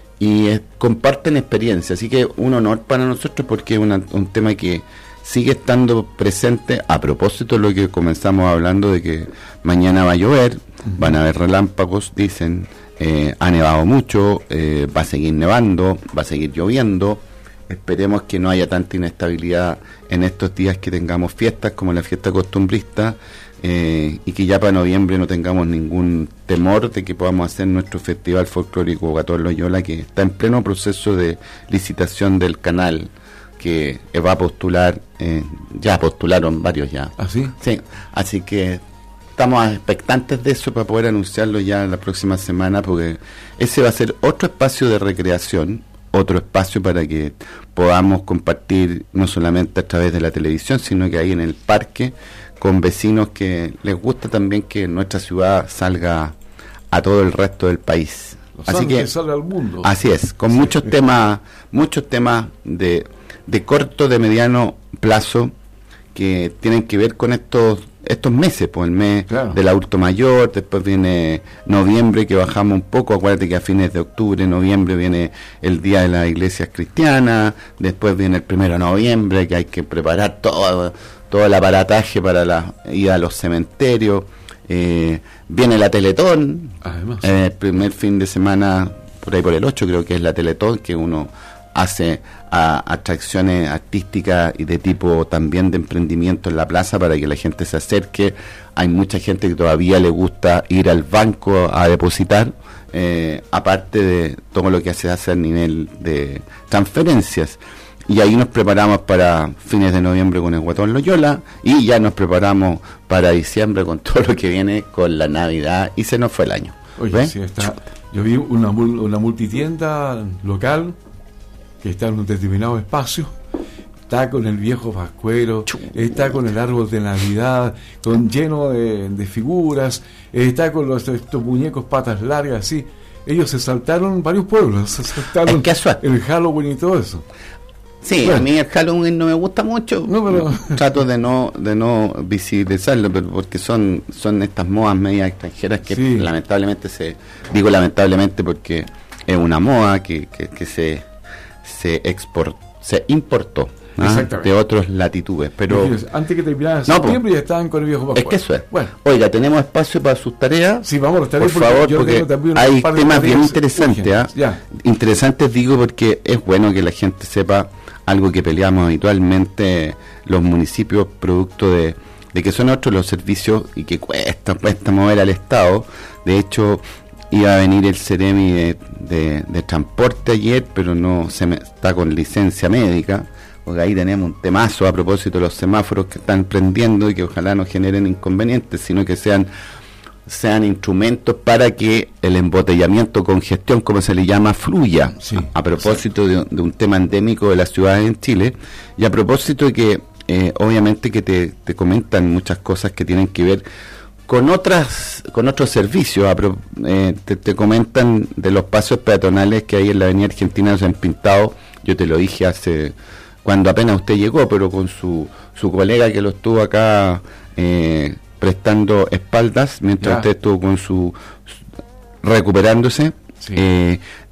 y eh, comparten experiencia, así que un honor para nosotros, porque es una, un tema que sigue estando presente, a propósito de lo que comenzamos hablando de que mañana va a llover, uh-huh. van a haber relámpagos, dicen, eh, ha nevado mucho, eh, va a seguir nevando, va a seguir lloviendo. Esperemos que no haya tanta inestabilidad en estos días, que tengamos fiestas como la fiesta costumbrista, eh, y que ya para noviembre no tengamos ningún temor de que podamos hacer nuestro festival folclórico Guatón Loyola, que está en pleno proceso de licitación del canal, que va a postular, eh, ya postularon varios ya. ¿Ah, sí? Sí, así que estamos expectantes de eso para poder anunciarlo ya la próxima semana, porque ese va a ser otro espacio de recreación, otro espacio para que podamos compartir no solamente a través de la televisión, sino que ahí en el parque, con vecinos que les gusta también que nuestra ciudad salga a todo el resto del país. Los Así que sale al mundo. Así es, con Sí. muchos temas, muchos temas de, de corto, de mediano plazo, que tienen que ver con estos estos meses, pues el mes Claro. del adulto mayor, después viene noviembre, que bajamos un poco. Acuérdate que a fines de octubre, noviembre, viene el Día de las Iglesias Cristianas, después viene el primero de noviembre, que hay que preparar todo, todo el aparataje para la ida a los cementerios, eh, viene la Teletón, Además. eh, el primer fin de semana, por ahí por el ocho creo que es la Teletón, que uno hace a, atracciones artísticas y de tipo también de emprendimiento en la plaza para que la gente se acerque. Hay mucha gente que todavía le gusta ir al banco a depositar, eh, aparte de todo lo que se hace a nivel de transferencias. Y ahí nos preparamos para fines de noviembre con el Guatón Loyola, y ya nos preparamos para diciembre con todo lo que viene con la Navidad, y se nos fue el año. Oye, ¿Ves? sí, está, yo vi una, mul- una multitienda local que está en un determinado espacio, está con el viejo pascuero, está con el árbol de Navidad, con lleno de, de figuras, está con los, estos muñecos patas largas, así. Ellos se saltaron varios pueblos, se saltaron Es casual. el Halloween y todo eso. Sí, Bueno. a mí el Halloween no me gusta mucho. No, pero- Trato de no de no visibilizarlo, pero porque son son estas modas medias extranjeras que Sí. lamentablemente se digo lamentablemente porque es una moda que, que, que se se export, se importó, ¿ah? Exactamente. de otras latitudes, pero Imagínense, antes que terminara No, septiembre ya estaban con el viejo pascuero. es que eso es. Bueno, Oiga, tenemos espacio para sus tareas. sí, vamos a estar Por ahí porque favor, yo porque tengo también un hay par de temas bien tareas interesantes. ¿ah? urgentes. Ya. Interesantes digo porque es bueno que la gente sepa algo que peleamos habitualmente los municipios, producto de, de que son otros los servicios y que cuesta, cuesta mover al Estado. De hecho, iba a venir el Ceremi de, de, de transporte ayer, pero no se me, está con licencia médica, porque ahí tenemos un temazo a propósito de los semáforos que están prendiendo y que ojalá no generen inconvenientes, sino que sean sean instrumentos para que el embotellamiento, congestión, como se le llama, fluya. Sí, a, a propósito de, de un tema endémico de las ciudades en Chile, y a propósito de que eh, obviamente que te, te comentan muchas cosas que tienen que ver con otras con otros servicios. A pro- eh, te, te comentan de los pasos peatonales que hay en la avenida Argentina, se han pintado. Yo te lo dije hace cuando apenas usted llegó, pero con su, su colega que lo estuvo acá eh, prestando espaldas mientras Ya. usted estuvo con su, su- recuperándose. Sí. eh,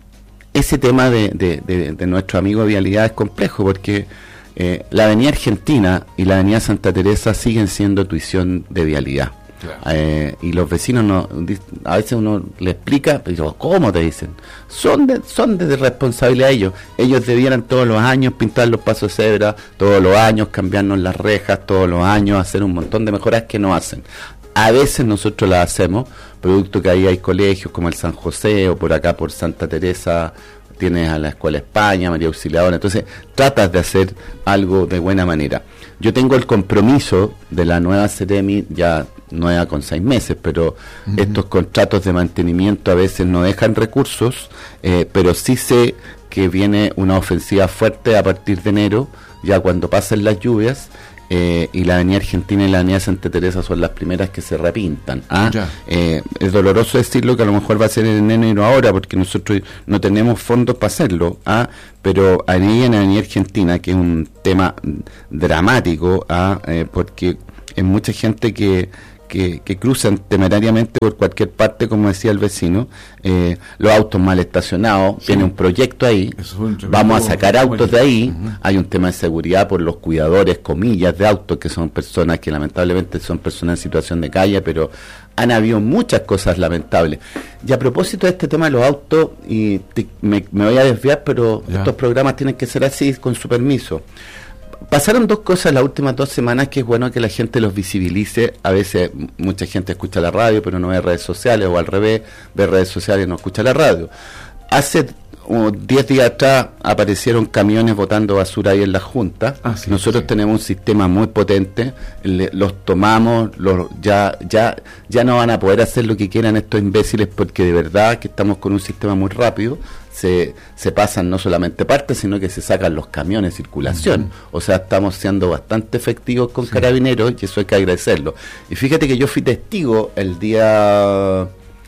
ese tema de, de, de, de nuestro amigo Vialidad es complejo porque eh, la avenida Argentina y la avenida Santa Teresa siguen siendo tuición de vialidad. Claro. Eh, y los vecinos no, a veces uno le explica, pero ¿cómo te dicen? Son de, son de responsabilidad de ellos. Ellos debieran todos los años pintar los pasos de cebra, todos los años cambiarnos las rejas, todos los años hacer un montón de mejoras que no hacen. A veces nosotros las hacemos, producto que ahí hay colegios como el San José o por acá por Santa Teresa, tienes a la Escuela España, María Auxiliadora, entonces tratas de hacer algo de buena manera. Yo tengo el compromiso de la nueva Ceremi, ya nueva con seis meses, pero uh-huh. estos contratos de mantenimiento a veces no dejan recursos, eh, pero sí sé que viene una ofensiva fuerte a partir de enero, ya cuando pasen las lluvias, eh, y la avenida Argentina y la avenida Santa Teresa son las primeras que se repintan. ¿ah? Eh, es doloroso decirlo que a lo mejor va a ser en enero y no ahora, porque nosotros no tenemos fondos para hacerlo, ¿ah? Pero ahí en la avenida Argentina, que es un tema dramático, ¿ah? eh, porque hay mucha gente que Que, que cruzan temerariamente por cualquier parte, como decía el vecino, eh, los autos mal estacionados, sí. Tiene un proyecto ahí, un vamos a sacar autos de ahí, uh-huh. Hay un tema de seguridad por los cuidadores, comillas, de autos, que son personas que lamentablemente son personas en situación de calle, pero han habido muchas cosas lamentables. Y a propósito de este tema de los autos, y te, me, me voy a desviar, pero ya. Estos programas tienen que ser así, con su permiso. Pasaron dos cosas las últimas dos semanas que es bueno que la gente los visibilice. A veces mucha gente escucha la radio pero no ve redes sociales, o al revés, ve redes sociales y no escucha la radio. Hace diez días atrás aparecieron camiones botando basura ahí en la Junta. Ah, sí, nosotros sí. Tenemos un sistema muy potente, le, los tomamos, los, ya, ya, ya no van a poder hacer lo que quieran estos imbéciles, porque de verdad que estamos con un sistema muy rápido. Se, se pasan no solamente partes, sino que se sacan los camiones de circulación. Uh-huh. O sea, estamos siendo bastante efectivos con sí. Carabineros, y eso hay que agradecerlo. Y fíjate que yo fui testigo el día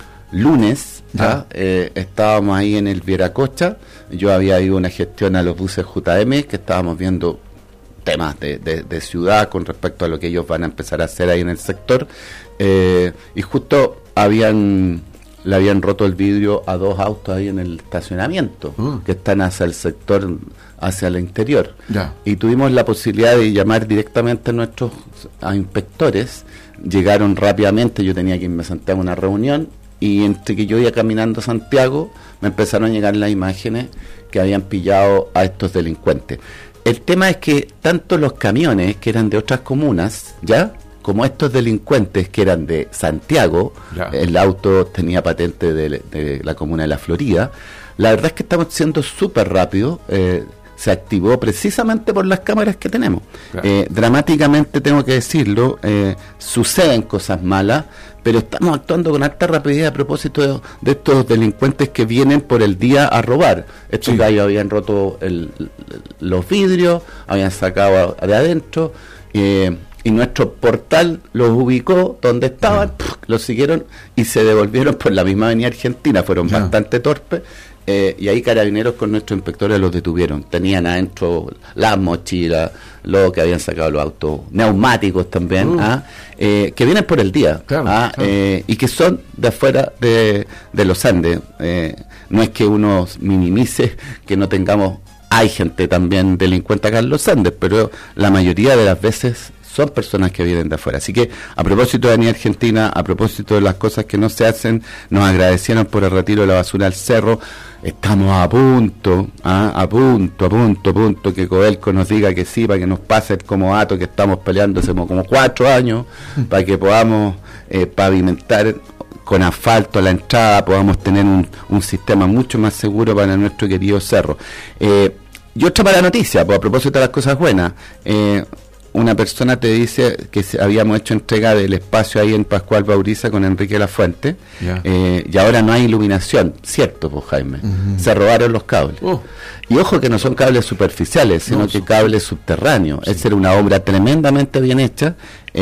lunes, ¿ya? Eh, estábamos ahí en el Vieracocha, yo había ido una gestión a los buses J M, que estábamos viendo temas de, de, de ciudad con respecto a lo que ellos van a empezar a hacer ahí en el sector, eh, y justo habían... le habían roto el vidrio a dos autos ahí en el estacionamiento, uh. que están hacia el sector, hacia el interior. Ya. Y tuvimos la posibilidad de llamar directamente a nuestros a inspectores. Llegaron rápidamente, yo tenía que irme a Santiago a una reunión, y entre que yo iba caminando a Santiago, me empezaron a llegar las imágenes que habían pillado a estos delincuentes. El tema es que tanto los camiones, que eran de otras comunas, ¿ya?, como estos delincuentes que eran de Santiago, ya. El auto tenía patente de, de la comuna de La Florida, la verdad es que estamos siendo súper rápidos, eh, se activó precisamente por las cámaras que tenemos. Claro. Eh, dramáticamente tengo que decirlo, eh, suceden cosas malas, pero estamos actuando con alta rapidez a propósito de, de estos delincuentes que vienen por el día a robar. Estos sí. gallos habían roto el, los vidrios, habían sacado de adentro, eh, y nuestro portal los ubicó donde estaban, yeah. pff, los siguieron y se devolvieron por la misma avenida Argentina, fueron yeah. bastante torpes, eh, y ahí Carabineros con nuestros inspectores los detuvieron. Tenían adentro las mochilas, lo que habían sacado los autos, neumáticos también, uh. ¿ah? eh, que vienen por el día, claro, ¿ah? claro. Eh, y que son de afuera de, de los Andes. Eh, no es que uno minimice que no tengamos, hay gente también delincuente acá en los Andes, pero la mayoría de las veces son personas que vienen de afuera. Así que, a propósito de Avenida Argentina, a propósito de las cosas que no se hacen, nos agradecieron por el retiro de la basura al cerro. Estamos a punto, ¿ah? a punto, a punto, a punto, que Codelco nos diga que sí, para que nos pase como Ato, que estamos peleando hace como cuatro años, para que podamos eh, pavimentar con asfalto la entrada, podamos tener un, un sistema mucho más seguro para nuestro querido cerro. Eh, y otra para la noticia, pues, a propósito de las cosas buenas, eh, una persona te dice que se, habíamos hecho entrega del espacio ahí en Pascual Bauriza con Enrique Lafuente, yeah. eh, y ahora no hay iluminación, cierto, pues Jaime, uh-huh. se robaron los cables. Uh. Y ojo que no son cables superficiales, sino no, que son cables subterráneos. Sí. Esa era una obra tremendamente bien hecha,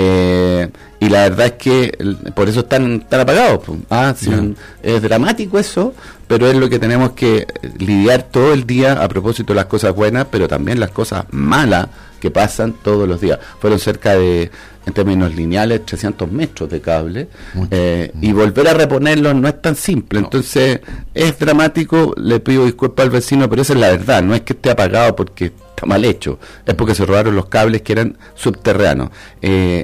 eh, y la verdad es que por eso están, están apagados. Pues. Ah, sí, yeah. Es dramático eso, pero es lo que tenemos que lidiar todo el día a propósito de las cosas buenas, pero también las cosas malas que pasan todos los días. Fueron cerca de en términos lineales, trescientos metros de cable, eh, y volver a reponerlos no es tan simple. No. Entonces, es dramático, le pido disculpas al vecino, pero esa es la verdad, no es que esté apagado porque está mal hecho, es porque se robaron los cables que eran subterráneos. Eh,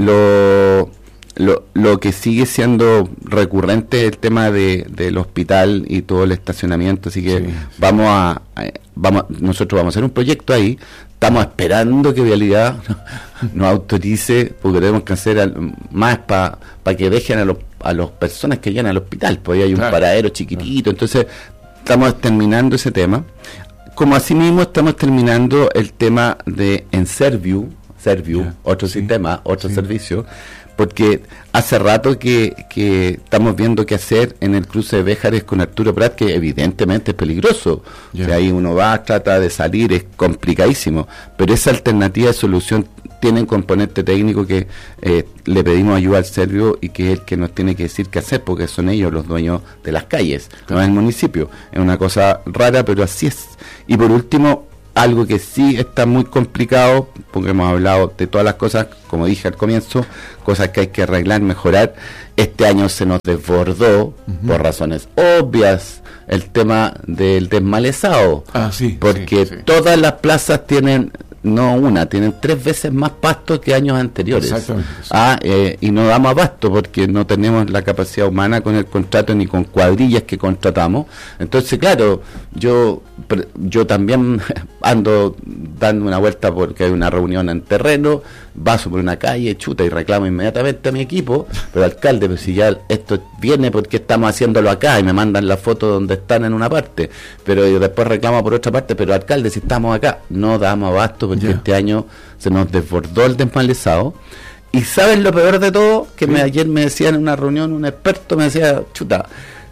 lo... Lo, lo que sigue siendo recurrente es el tema de, del hospital y todo el estacionamiento, así que sí, sí. vamos a, a vamos nosotros vamos a hacer un proyecto ahí, estamos esperando que Vialidad nos autorice, porque tenemos que hacer al, más para pa que dejen a los a las personas que llegan al hospital, porque ahí hay un claro. paradero chiquitito, entonces estamos terminando ese tema, como asimismo estamos terminando el tema de Enserview, Serviu, yeah. otro sí. sistema, otro sí. servicio, porque hace rato que, que estamos viendo qué hacer en el cruce de Béjares con Arturo Prat, que evidentemente es peligroso. Yeah. O sea, ahí uno va, trata de salir, es complicadísimo. Pero esa alternativa de solución tiene un componente técnico que eh, le pedimos ayuda al Serviu y que es el que nos tiene que decir qué hacer, porque son ellos los dueños de las calles, claro. no es el municipio. Es una cosa rara, pero así es. Y por último, algo que sí está muy complicado, porque hemos hablado de todas las cosas, como dije al comienzo, cosas que hay que arreglar, mejorar. Este año se nos desbordó, uh-huh. por razones obvias, el tema del desmalezado. Ah, sí, porque sí, sí. todas las plazas tienen, no una, tienen tres veces más pasto que años anteriores. Exactamente. Sí. Ah, eh, y no damos abasto porque no tenemos la capacidad humana con el contrato ni con cuadrillas que contratamos. Entonces, claro, yo yo también ando dando una vuelta porque hay una reunión en terreno, paso por una calle, chuta, y reclamo inmediatamente a mi equipo, pero alcalde, pues si ya esto viene, porque estamos haciéndolo acá? Y me mandan la foto donde están en una parte, pero yo después reclamo por otra parte, pero alcalde, si estamos acá, no damos abasto porque yeah. este año se nos desbordó el desmalezado. Y ¿sabes lo peor de todo? Que sí. me, ayer me decía en una reunión un experto, me decía, chuta,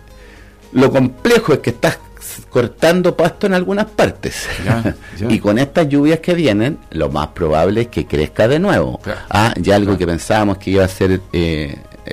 lo complejo es que estás cortando pasto en algunas partes ya, ya. y con estas lluvias que vienen lo más probable es que crezca de nuevo. Claro. Ah, ya algo claro. que pensábamos que iba a ser eh,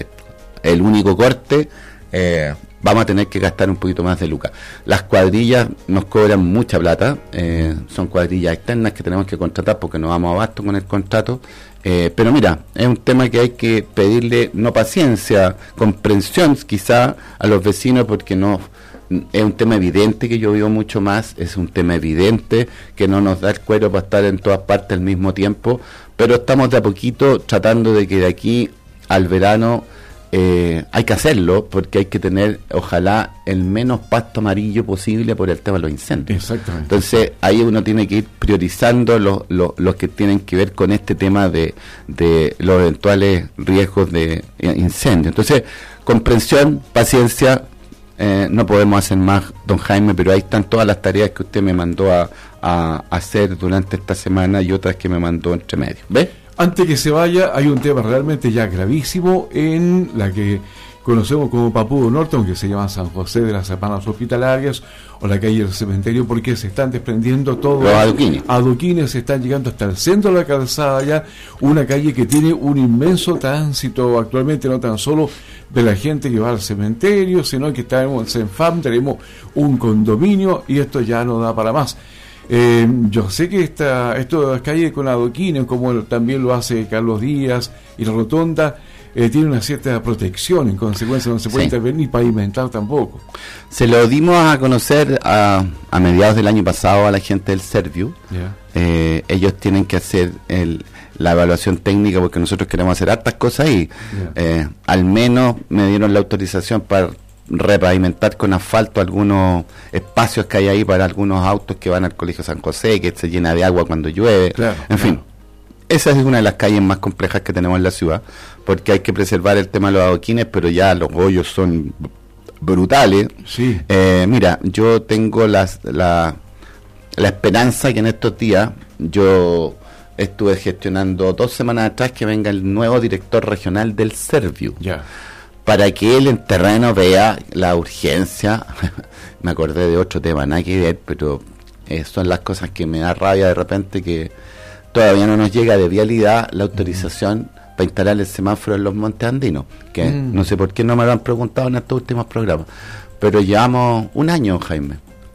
el único corte, eh, vamos a tener que gastar un poquito más de lucas. Las cuadrillas nos cobran mucha plata, eh, son cuadrillas externas que tenemos que contratar porque no vamos abasto con el contrato. Eh, pero mira, es un tema que hay que pedirle no paciencia, comprensión quizá a los vecinos, porque no es un tema evidente que yo vivo mucho más, es un tema evidente que no nos da el cuero para estar en todas partes al mismo tiempo, pero estamos de a poquito tratando de que de aquí al verano eh, hay que hacerlo, porque hay que tener, ojalá, el menos pasto amarillo posible por el tema de los incendios. Exactamente. Entonces ahí uno tiene que ir priorizando los los, los que tienen que ver con este tema de, de los eventuales riesgos de incendio. Entonces, comprensión, paciencia. Eh, no podemos hacer más, don Jaime, pero ahí están todas las tareas que usted me mandó a, a, a hacer durante esta semana y otras que me mandó entre medio. ¿Ves? Antes que se vaya, hay un tema realmente ya gravísimo en la que conocemos como Papudo Norte, aunque se llama San José de las Hermanas Hospitalarias, o la calle del Cementerio, porque se están desprendiendo todos los adoquines. adoquines, se están llegando hasta el centro de la calzada ya, una calle que tiene un inmenso tránsito actualmente, no tan solo de la gente que va al cementerio, sino que tenemos el CENFAM, tenemos un condominio, y esto ya no da para más. Eh, yo sé que esta, esto de las calles con adoquines, como el, también lo hace Carlos Díaz y la Rotonda, eh, tiene una cierta protección, en consecuencia no se puede sí. intervenir ni pavimentar tampoco. Se lo dimos a conocer a, a mediados del año pasado a la gente del Serviu. Yeah. Eh, ellos tienen que hacer el, la evaluación técnica, porque nosotros queremos hacer hartas cosas y yeah. eh, al menos me dieron la autorización para repavimentar con asfalto algunos espacios que hay ahí para algunos autos que van al Colegio San José, que se llena de agua cuando llueve, claro, en claro. fin, esa es una de las calles más complejas que tenemos en la ciudad, porque hay que preservar el tema de los adoquines, pero ya los hoyos son brutales. Sí. Eh, mira, yo tengo las, la, la esperanza que en estos días, yo estuve gestionando dos semanas atrás que venga el nuevo director regional del Serviu. Ya. Yeah. Para que él en terreno vea la urgencia. Me acordé de otro tema, nada que ver, pero eh, son las cosas que me da rabia de repente, que todavía no nos llega de Vialidad la autorización mm. para instalar el semáforo en los Montes Andinos, que mm. no sé por qué no me lo han preguntado en estos últimos programas, pero llevamos un año, Jaime,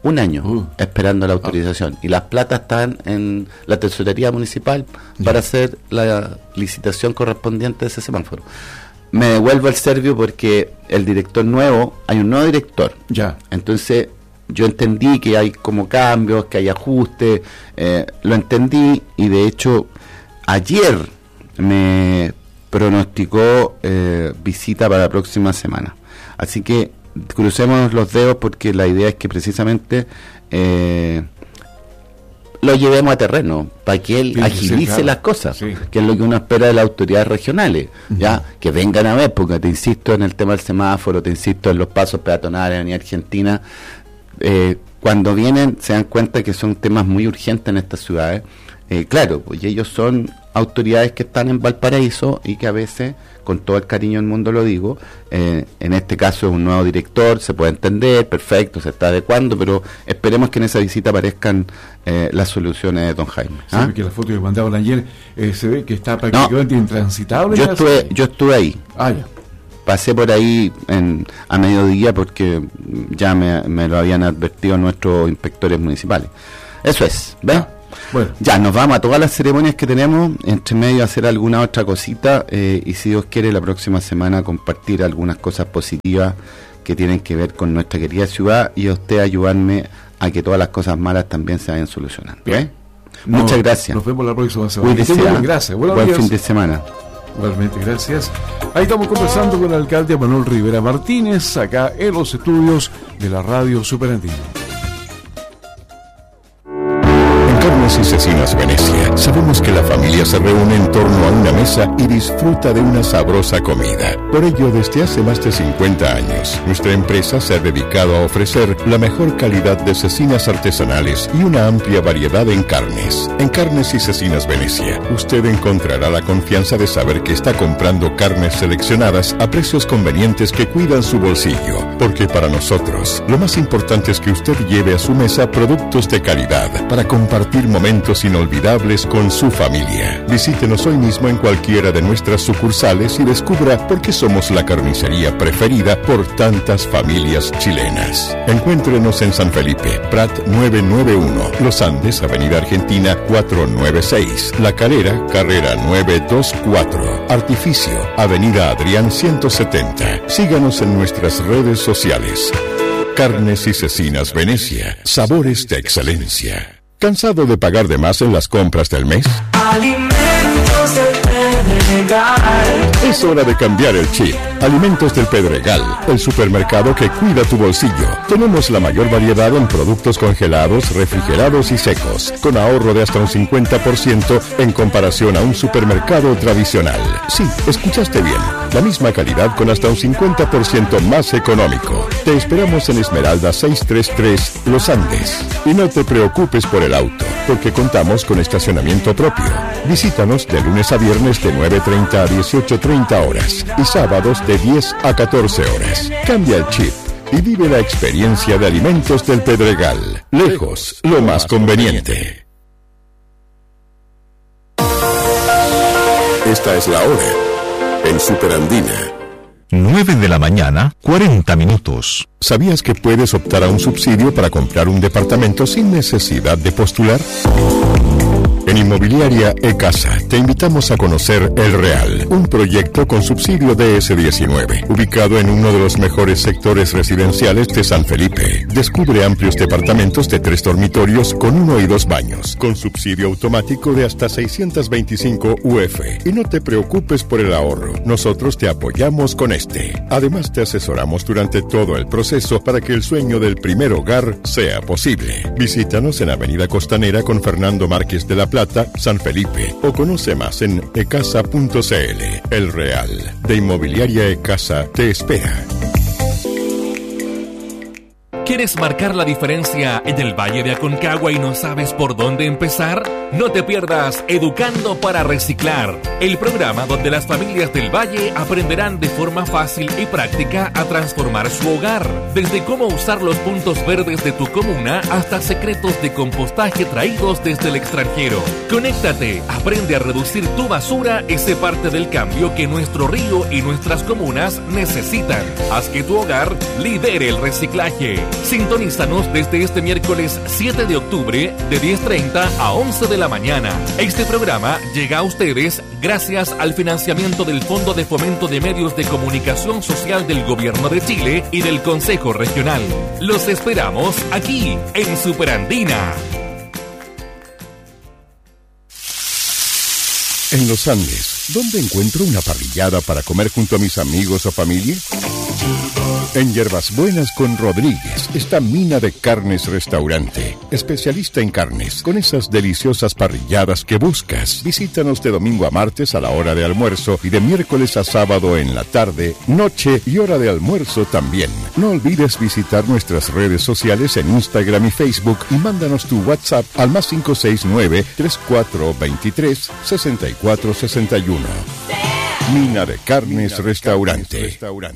un año Uh. esperando la autorización. Y las platas están en la tesorería municipal para hacer la licitación correspondiente de ese semáforo. Me devuelvo al Servio porque el director nuevo, hay un nuevo director. Ya. Entonces yo entendí que hay como cambios, que hay ajustes, eh, lo entendí, y de hecho ayer me pronosticó eh, visita para la próxima semana. Así que crucemos los dedos, porque la idea es que precisamente eh, lo llevemos a terreno para que él Sí, agilice sí, claro. las cosas, Sí. que es lo que uno espera de las autoridades regionales, Uh-huh. ya que vengan a ver, porque te insisto en el tema del semáforo, te insisto en los pasos peatonales en Argentina. Eh, cuando vienen se dan cuenta que son temas muy urgentes en estas ciudades. Eh, claro, pues ellos son autoridades que están en Valparaíso y que a veces, con todo el cariño del mundo lo digo, eh, en este caso es un nuevo director, se puede entender, perfecto, se está adecuando, pero esperemos que en esa visita aparezcan eh, las soluciones de don Jaime. Sí, ¿Ah? porque la foto que mandaban ayer eh, se ve que está prácticamente intransitable. Yo la estuve, calle. yo estuve ahí. Ah, ya. Pasé por ahí en, a mediodía porque ya me, me lo habían advertido nuestros inspectores municipales. Eso es, ¿ves? Bueno, Ya, nos vamos a todas las ceremonias que tenemos, entre medio a hacer alguna otra cosita, eh, y si Dios quiere la próxima semana compartir algunas cosas positivas que tienen que ver con nuestra querida ciudad, y a usted ayudarme a que todas las cosas malas también se vayan solucionando. Bien. ¿eh? Muchas no, gracias. Nos vemos la próxima semana. Cuídese, Que esté muy ¿ah? bien, gracias. Buenos Buen días. fin de semana. Igualmente, gracias. Ahí estamos conversando con el alcalde Manuel Rivera Martínez, acá en los estudios de la Radio Superandina. En Carnes y Cecinas Venecia, sabemos que la familia se reúne en torno a una mesa y disfruta de una sabrosa comida. Por ello, desde hace más de cincuenta años, nuestra empresa se ha dedicado a ofrecer la mejor calidad de cecinas artesanales y una amplia variedad en carnes. En Carnes y Cecinas Venecia, usted encontrará la confianza de saber que está comprando carnes seleccionadas a precios convenientes que cuidan su bolsillo. Porque para nosotros, lo más importante es que usted lleve a su mesa productos de calidad para compartir momentos inolvidables con su familia. Visítenos hoy mismo en cualquiera de nuestras sucursales y descubra por qué somos la carnicería preferida por tantas familias chilenas. Encuéntrenos en San Felipe, Prat novecientos noventa y uno, Los Andes, Avenida Argentina cuatrocientos noventa y seis, La Calera, Carrera novecientos veinticuatro, Artificio, Avenida Adrián ciento setenta. Síganos en nuestras redes sociales. Carnes y Cecinas Venecia, sabores de excelencia. ¿Cansado de pagar de más en las compras del mes? Alimentos del Pedregal. Es hora de cambiar el chip. Alimentos del Pedregal, el supermercado que cuida tu bolsillo. Tenemos la mayor variedad en productos congelados, refrigerados y secos, con ahorro de hasta un cincuenta por ciento en comparación a un supermercado tradicional. Sí, escuchaste bien. La misma calidad con hasta un cincuenta por ciento más económico. Te esperamos en Esmeralda seiscientos treinta y tres, Los Andes. Y no te preocupes por el auto, porque contamos con estacionamiento propio. Visítanos de lunes a viernes de nueve treinta a dieciocho treinta horas y sábados de diez a catorce horas. Cambia el chip y vive la experiencia de Alimentos del Pedregal. Lejos, lo más conveniente. Esta es la hora en Superandina. nueve de la mañana, cuarenta minutos. ¿Sabías que puedes optar a un subsidio para comprar un departamento sin necesidad de postular? En Inmobiliaria E-Casa te invitamos a conocer El Real, un proyecto con subsidio D S diecinueve, ubicado en uno de los mejores sectores residenciales de San Felipe. Descubre amplios departamentos de tres dormitorios con uno y dos baños, con subsidio automático de hasta seiscientos veinticinco U F. Y no te preocupes por el ahorro, nosotros te apoyamos con este. Además te asesoramos durante todo el proceso para que el sueño del primer hogar sea posible. Visítanos en Avenida Costanera con Fernando Márquez de la Plata, San Felipe, o conoce más en ecasa punto c l. El Real de Inmobiliaria E-Casa te espera. ¿Quieres marcar la diferencia en el Valle de Aconcagua y no sabes por dónde empezar? No te pierdas Educando para Reciclar, el programa donde las familias del Valle aprenderán de forma fácil y práctica a transformar su hogar, desde cómo usar los puntos verdes de tu comuna hasta secretos de compostaje traídos desde el extranjero. Conéctate, aprende a reducir tu basura y sé parte del cambio que nuestro río y nuestras comunas necesitan. Haz que tu hogar lidere el reciclaje. Sintonízanos desde este miércoles siete de octubre de diez treinta a once de la mañana. Este programa llega a ustedes gracias al financiamiento del Fondo de Fomento de Medios de Comunicación Social del Gobierno de Chile y del Consejo Regional. Los esperamos aquí en Superandina. En los Andes, ¿dónde encuentro una parrillada para comer junto a mis amigos o familia? En Hierbas Buenas con Rodríguez está Mina de Carnes Restaurante, especialista en carnes, con esas deliciosas parrilladas que buscas. Visítanos de domingo a martes a la hora de almuerzo y de miércoles a sábado en la tarde, noche y hora de almuerzo también. No olvides visitar nuestras redes sociales en Instagram y Facebook y mándanos tu WhatsApp al más cinco seis nueve, tres cuatro dos tres, seis cuatro seis uno. Mina de Carnes Restaurante.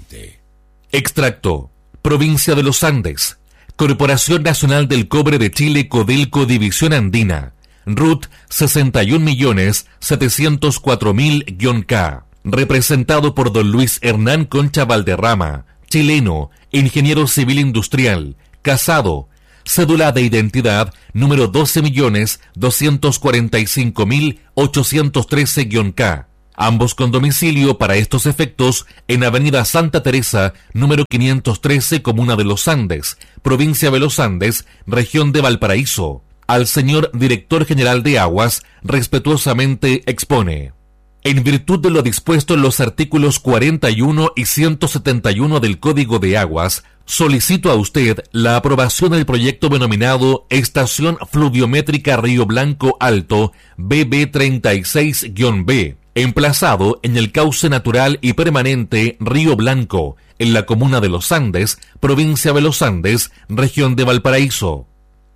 Extracto. Provincia de los Andes. Corporación Nacional del Cobre de Chile, Codelco, División Andina. R U T sesenta y un millones setecientos cuatro mil K. Representado por don Luis Hernán Concha Valderrama, chileno, ingeniero civil industrial, casado. Cédula de identidad número doce millones doscientos cuarenta y cinco mil ochocientos trece K. Ambos con domicilio para estos efectos en Avenida Santa Teresa, número quinientos trece, Comuna de los Andes, Provincia de los Andes, Región de Valparaíso. Al señor Director General de Aguas, respetuosamente expone. En virtud de lo dispuesto en los artículos cuarenta y uno y ciento setenta y uno del Código de Aguas, solicito a usted la aprobación del proyecto denominado Estación Fluviométrica Río Blanco Alto B B treinta y seis B, emplazado en el cauce natural y permanente Río Blanco, en la comuna de Los Andes, provincia de Los Andes, región de Valparaíso.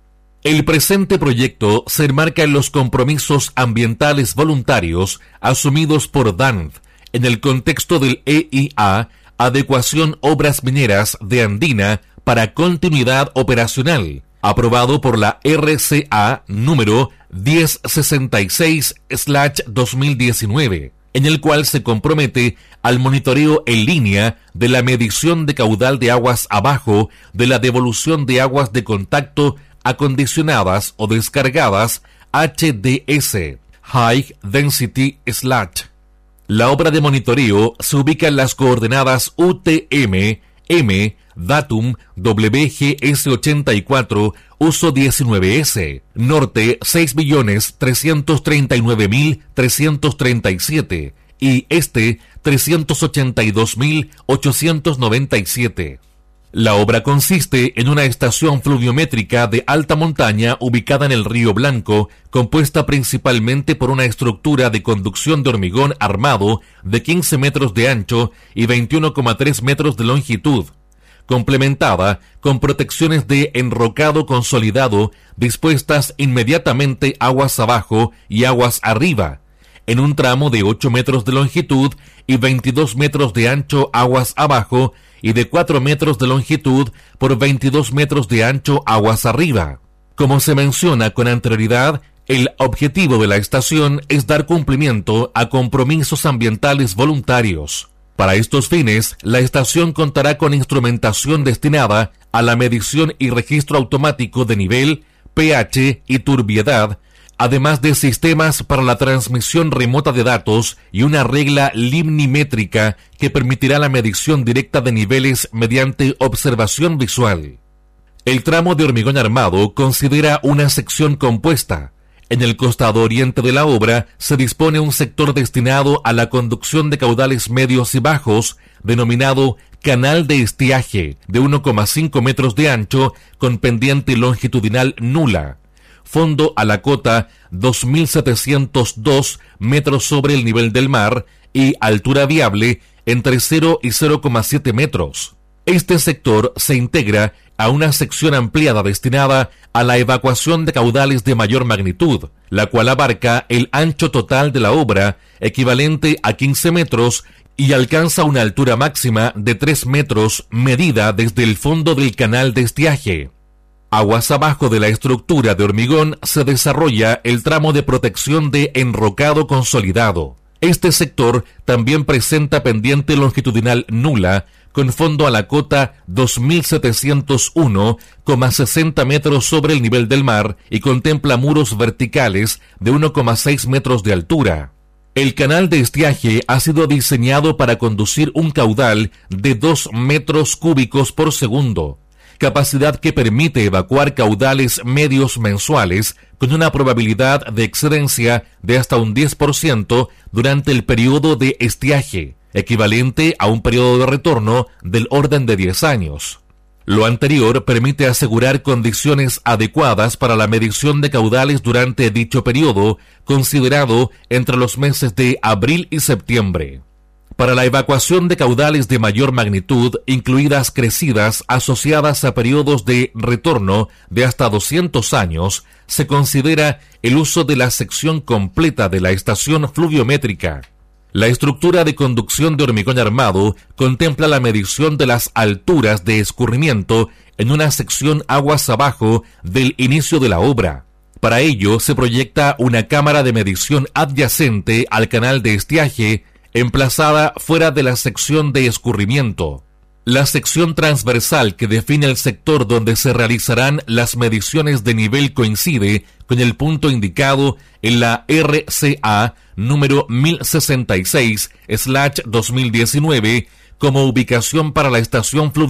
El presente proyecto se enmarca en los compromisos ambientales voluntarios asumidos por D A N F en el contexto del E I A, Adecuación Obras Mineras de Andina para Continuidad Operacional, aprobado por la R C A número diez sesenta y seis slash dos mil diecinueve, en el cual se compromete al monitoreo en línea de la medición de caudal de aguas abajo de la devolución de aguas de contacto acondicionadas o descargadas H D S, High Density Sludge. La obra de monitoreo se ubica en las coordenadas U T M, M, Datum, W G S ochenta y cuatro, uso diecinueve S, norte seis millones trescientos treinta y nueve mil trescientos treinta y siete y este trescientos ochenta y dos mil ochocientos noventa y siete. La obra consiste en una estación fluviométrica de alta montaña ubicada en el Río Blanco, compuesta principalmente por una estructura de conducción de hormigón armado de quince metros de ancho y veintiuno coma tres metros de longitud, complementada con protecciones de enrocado consolidado dispuestas inmediatamente aguas abajo y aguas arriba, en un tramo de ocho metros de longitud y veintidós metros de ancho aguas abajo y de cuatro metros de longitud por veintidós metros de ancho aguas arriba. Como se menciona con anterioridad, el objetivo de la estación es dar cumplimiento a compromisos ambientales voluntarios. Para estos fines, la estación contará con instrumentación destinada a la medición y registro automático de nivel, pH y turbiedad, además de sistemas para la transmisión remota de datos y una regla limnimétrica que permitirá la medición directa de niveles mediante observación visual. El tramo de hormigón armado considera una sección compuesta. En el costado oriente de la obra se dispone un sector destinado a la conducción de caudales medios y bajos, denominado canal de estiaje, de uno coma cinco metros de ancho con pendiente longitudinal nula. Fondo a la cota dos mil setecientos dos metros sobre el nivel del mar y altura viable entre cero y cero coma siete metros. Este sector se integra a una sección ampliada destinada a la evacuación de caudales de mayor magnitud, la cual abarca el ancho total de la obra, equivalente a quince metros, y alcanza una altura máxima de tres metros medida desde el fondo del canal de estiaje. Aguas abajo de la estructura de hormigón se desarrolla el tramo de protección de enrocado consolidado. Este sector también presenta pendiente longitudinal nula, con fondo a la cota dos mil setecientos uno coma sesenta metros sobre el nivel del mar y contempla muros verticales de uno coma seis metros de altura. El canal de estiaje ha sido diseñado para conducir un caudal de dos metros cúbicos por segundo, capacidad que permite evacuar caudales medios mensuales con una probabilidad de excedencia de hasta un diez por ciento durante el periodo de estiaje, equivalente a un periodo de retorno del orden de diez años. Lo anterior permite asegurar condiciones adecuadas para la medición de caudales durante dicho periodo, considerado entre los meses de abril y septiembre. Para la evacuación de caudales de mayor magnitud, incluidas crecidas asociadas a periodos de retorno de hasta doscientos años, se considera el uso de la sección completa de la estación fluviométrica. La estructura de conducción de hormigón armado contempla la medición de las alturas de escurrimiento en una sección aguas abajo del inicio de la obra. Para ello se proyecta una cámara de medición adyacente al canal de estiaje, emplazada fuera de la sección de escurrimiento. La sección transversal que define el sector donde se realizarán las mediciones de nivel coincide con el punto indicado en la R C A número mil sesenta y seis slash dos mil diecinueve como ubicación para la estación fluvial